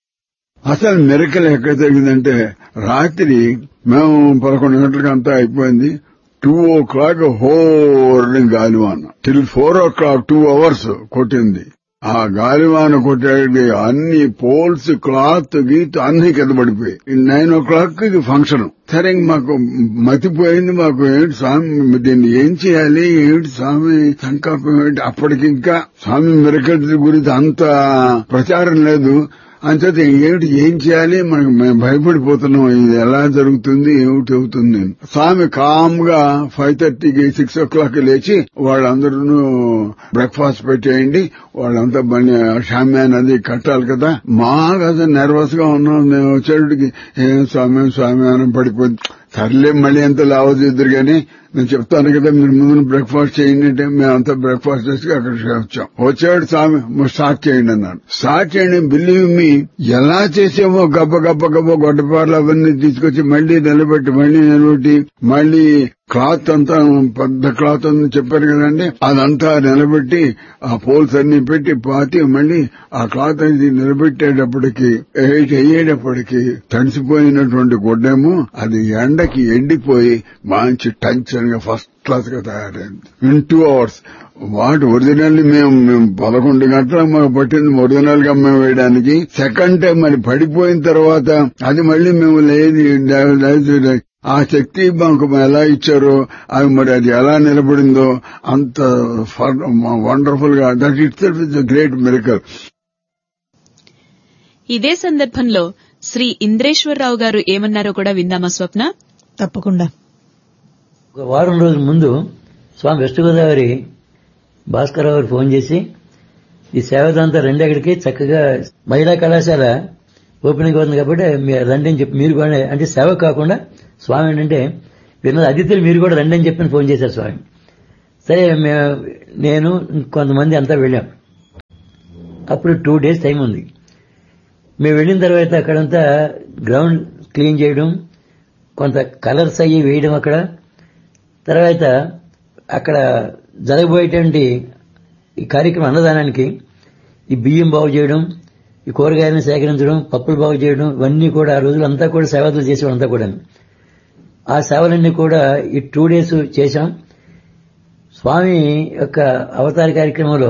అసలు మిరకల్ ఎక్కడ జరిగిందంటే రాత్రి మేము 11 గంటలకు అంతా అయిపోయింది. 2 o'clock హోర్ని గాలివాన టిల్ 4 o'clock 2 hours కొట్టింది. ఆ గాలివాన కొట్టేది అన్ని పోల్స్, క్లాత్, గీత్ అన్ని కింద పడిపోయి 9 o'clock ఫంక్షన్. సరే మాకు మతిపోయింది. మాకు ఏంటి స్వామి దీన్ని ఏం చేయాలి, ఏంటి స్వామి సంకల్పం ఏంటి. అప్పటికింకా స్వామి మిరకల్స్ గురించి అంత ప్రచారం లేదు. అంచేత ఏం చేయాలి, మేము భయపడిపోతున్నాం. ఇది ఎలా జరుగుతుంది, ఏమిటి అవుతుంది. స్వామి కామ్ గా 5:30కి 6 o'clock లేచి వాళ్ళందరూ బ్రేక్ఫాస్ట్ పెట్టేయండి, వాళ్ళంతా షామ్యాన్ అది కట్టాలి కదా. మాకు అసలు నర్వస్ గా ఉన్నాం. మేము వచ్చేటికి ఏం స్వామి అని పడిపోయింది. సర్లే మళ్ళీ ఎంత లావద్దు కానీ నేను చెప్తాను కదా మీరు ముందు బ్రేక్ఫాస్ట్ చేయండి అంటే మేమంతా బ్రేక్ఫాస్ట్ చేసి అక్కడికి వచ్చాడు. స్వామి స్టార్ట్ చేయండి అన్నాడు. స్టార్ట్ చేయండి. బిలీవ్ మీ ఎలా చేసామో గబ్బ గొడ్డపార్లు అవన్నీ తీసుకొచ్చి మళ్ళీ నిలబెట్టి మళ్ళీ క్లాత్ అంతా పెద్ద క్లాత్ అని చెప్పారు కదండి, అదంతా నిలబెట్టి ఆ పోల్స్ అన్ని పెట్టి పాతి మళ్ళీ ఆ క్లాత్ అనేది నిలబెట్టేటప్పటికి అయ్యేటప్పటికి తడిసిపోయినటువంటి గుడ్డేమో అది ఎండకి ఎండిపోయి మంచి టెన్షన్ గా ఫస్ట్ క్లాస్ గా తయారైంది ఇన్ 2 hours. వాటి ఒరిజినల్లీ మేము 11 గంటలకు మాకు పట్టింది ఒరిజినల్ గా మేము వేయడానికి. సెకండ్ టైం మరి పడిపోయిన తర్వాత అది మళ్ళీ మేము లేదు ఆ శక్తి మాకు ఎలా ఇచ్చారో అవి మరి అది ఎలా నిలబడిందో అంత వండర్ఫుల్ గా that it self is a great miracle. ఇదే సందర్భంలో శ్రీ ఇంద్రేశ్వరరావు గారు ఏమన్నారో కూడా విందామా స్వప్న? తప్పకుండా. ఒక వారం రోజుల ముందు స్వామి వెస్ట్ గోదావరి భాస్కరరావు గారు ఫోన్ చేసి ఈ సేవదంతా రెండు ఎక్కడికి చక్కగా మహిళా కళాశాల ఓపెనింగ్ అవుతుంది కాబట్టి రండి అని చెప్పి మీరు కూడా అంటే సేవ కాకుండా స్వామి ఏంటంటే విన్న అతిథులు మీరు కూడా రండి అని చెప్పి ఫోన్ చేశారు స్వామి. సరే నేను కొంతమంది అంతా వెళ్ళాం. అప్పుడు 2 days టైం ఉంది. మేము వెళ్ళిన తర్వాత అక్కడంతా గ్రౌండ్ క్లీన్ చేయడం, కొంత కలర్స్ అయ్యి వేయడం, అక్కడ తర్వాత అక్కడ జరగబోయేటువంటి ఈ కార్యక్రమం అన్నదానానికి ఈ బియ్యం బాగు చేయడం, ఈ కూరగాయలను సేకరించడం, పప్పులు బాగు చేయడం, ఇవన్నీ కూడా ఆ రోజులంతా కూడా సేవలు చేసేవాళ్ళంతా కూడా. ఆ సేవలన్నీ కూడా ఈ 2 days చేశాం. స్వామి యొక్క అవతార కార్యక్రమంలో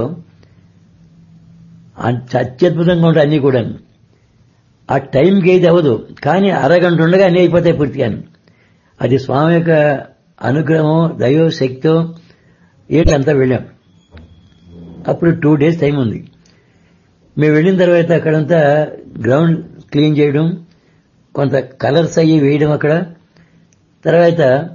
అత్యద్భుతంగా ఉంటాయి అన్ని కూడా. ఆ టైంకి ఏది అవ్వదు, కానీ అరగంట ఉండగా అన్ని అయిపోతాయి పూర్తిగా. అది స్వామి యొక్క అనుగ్రహం, దైవ శక్తితో ఏటంతా వెళ్ళాం. అప్పుడు 2 days టైం ఉంది. మేము వెళ్ళిన తర్వాత అక్కడంతా గ్రౌండ్ క్లీన్ చేయడం, కొంత కలర్స్ అయ్యి వేయడం, అక్కడ తర్వాత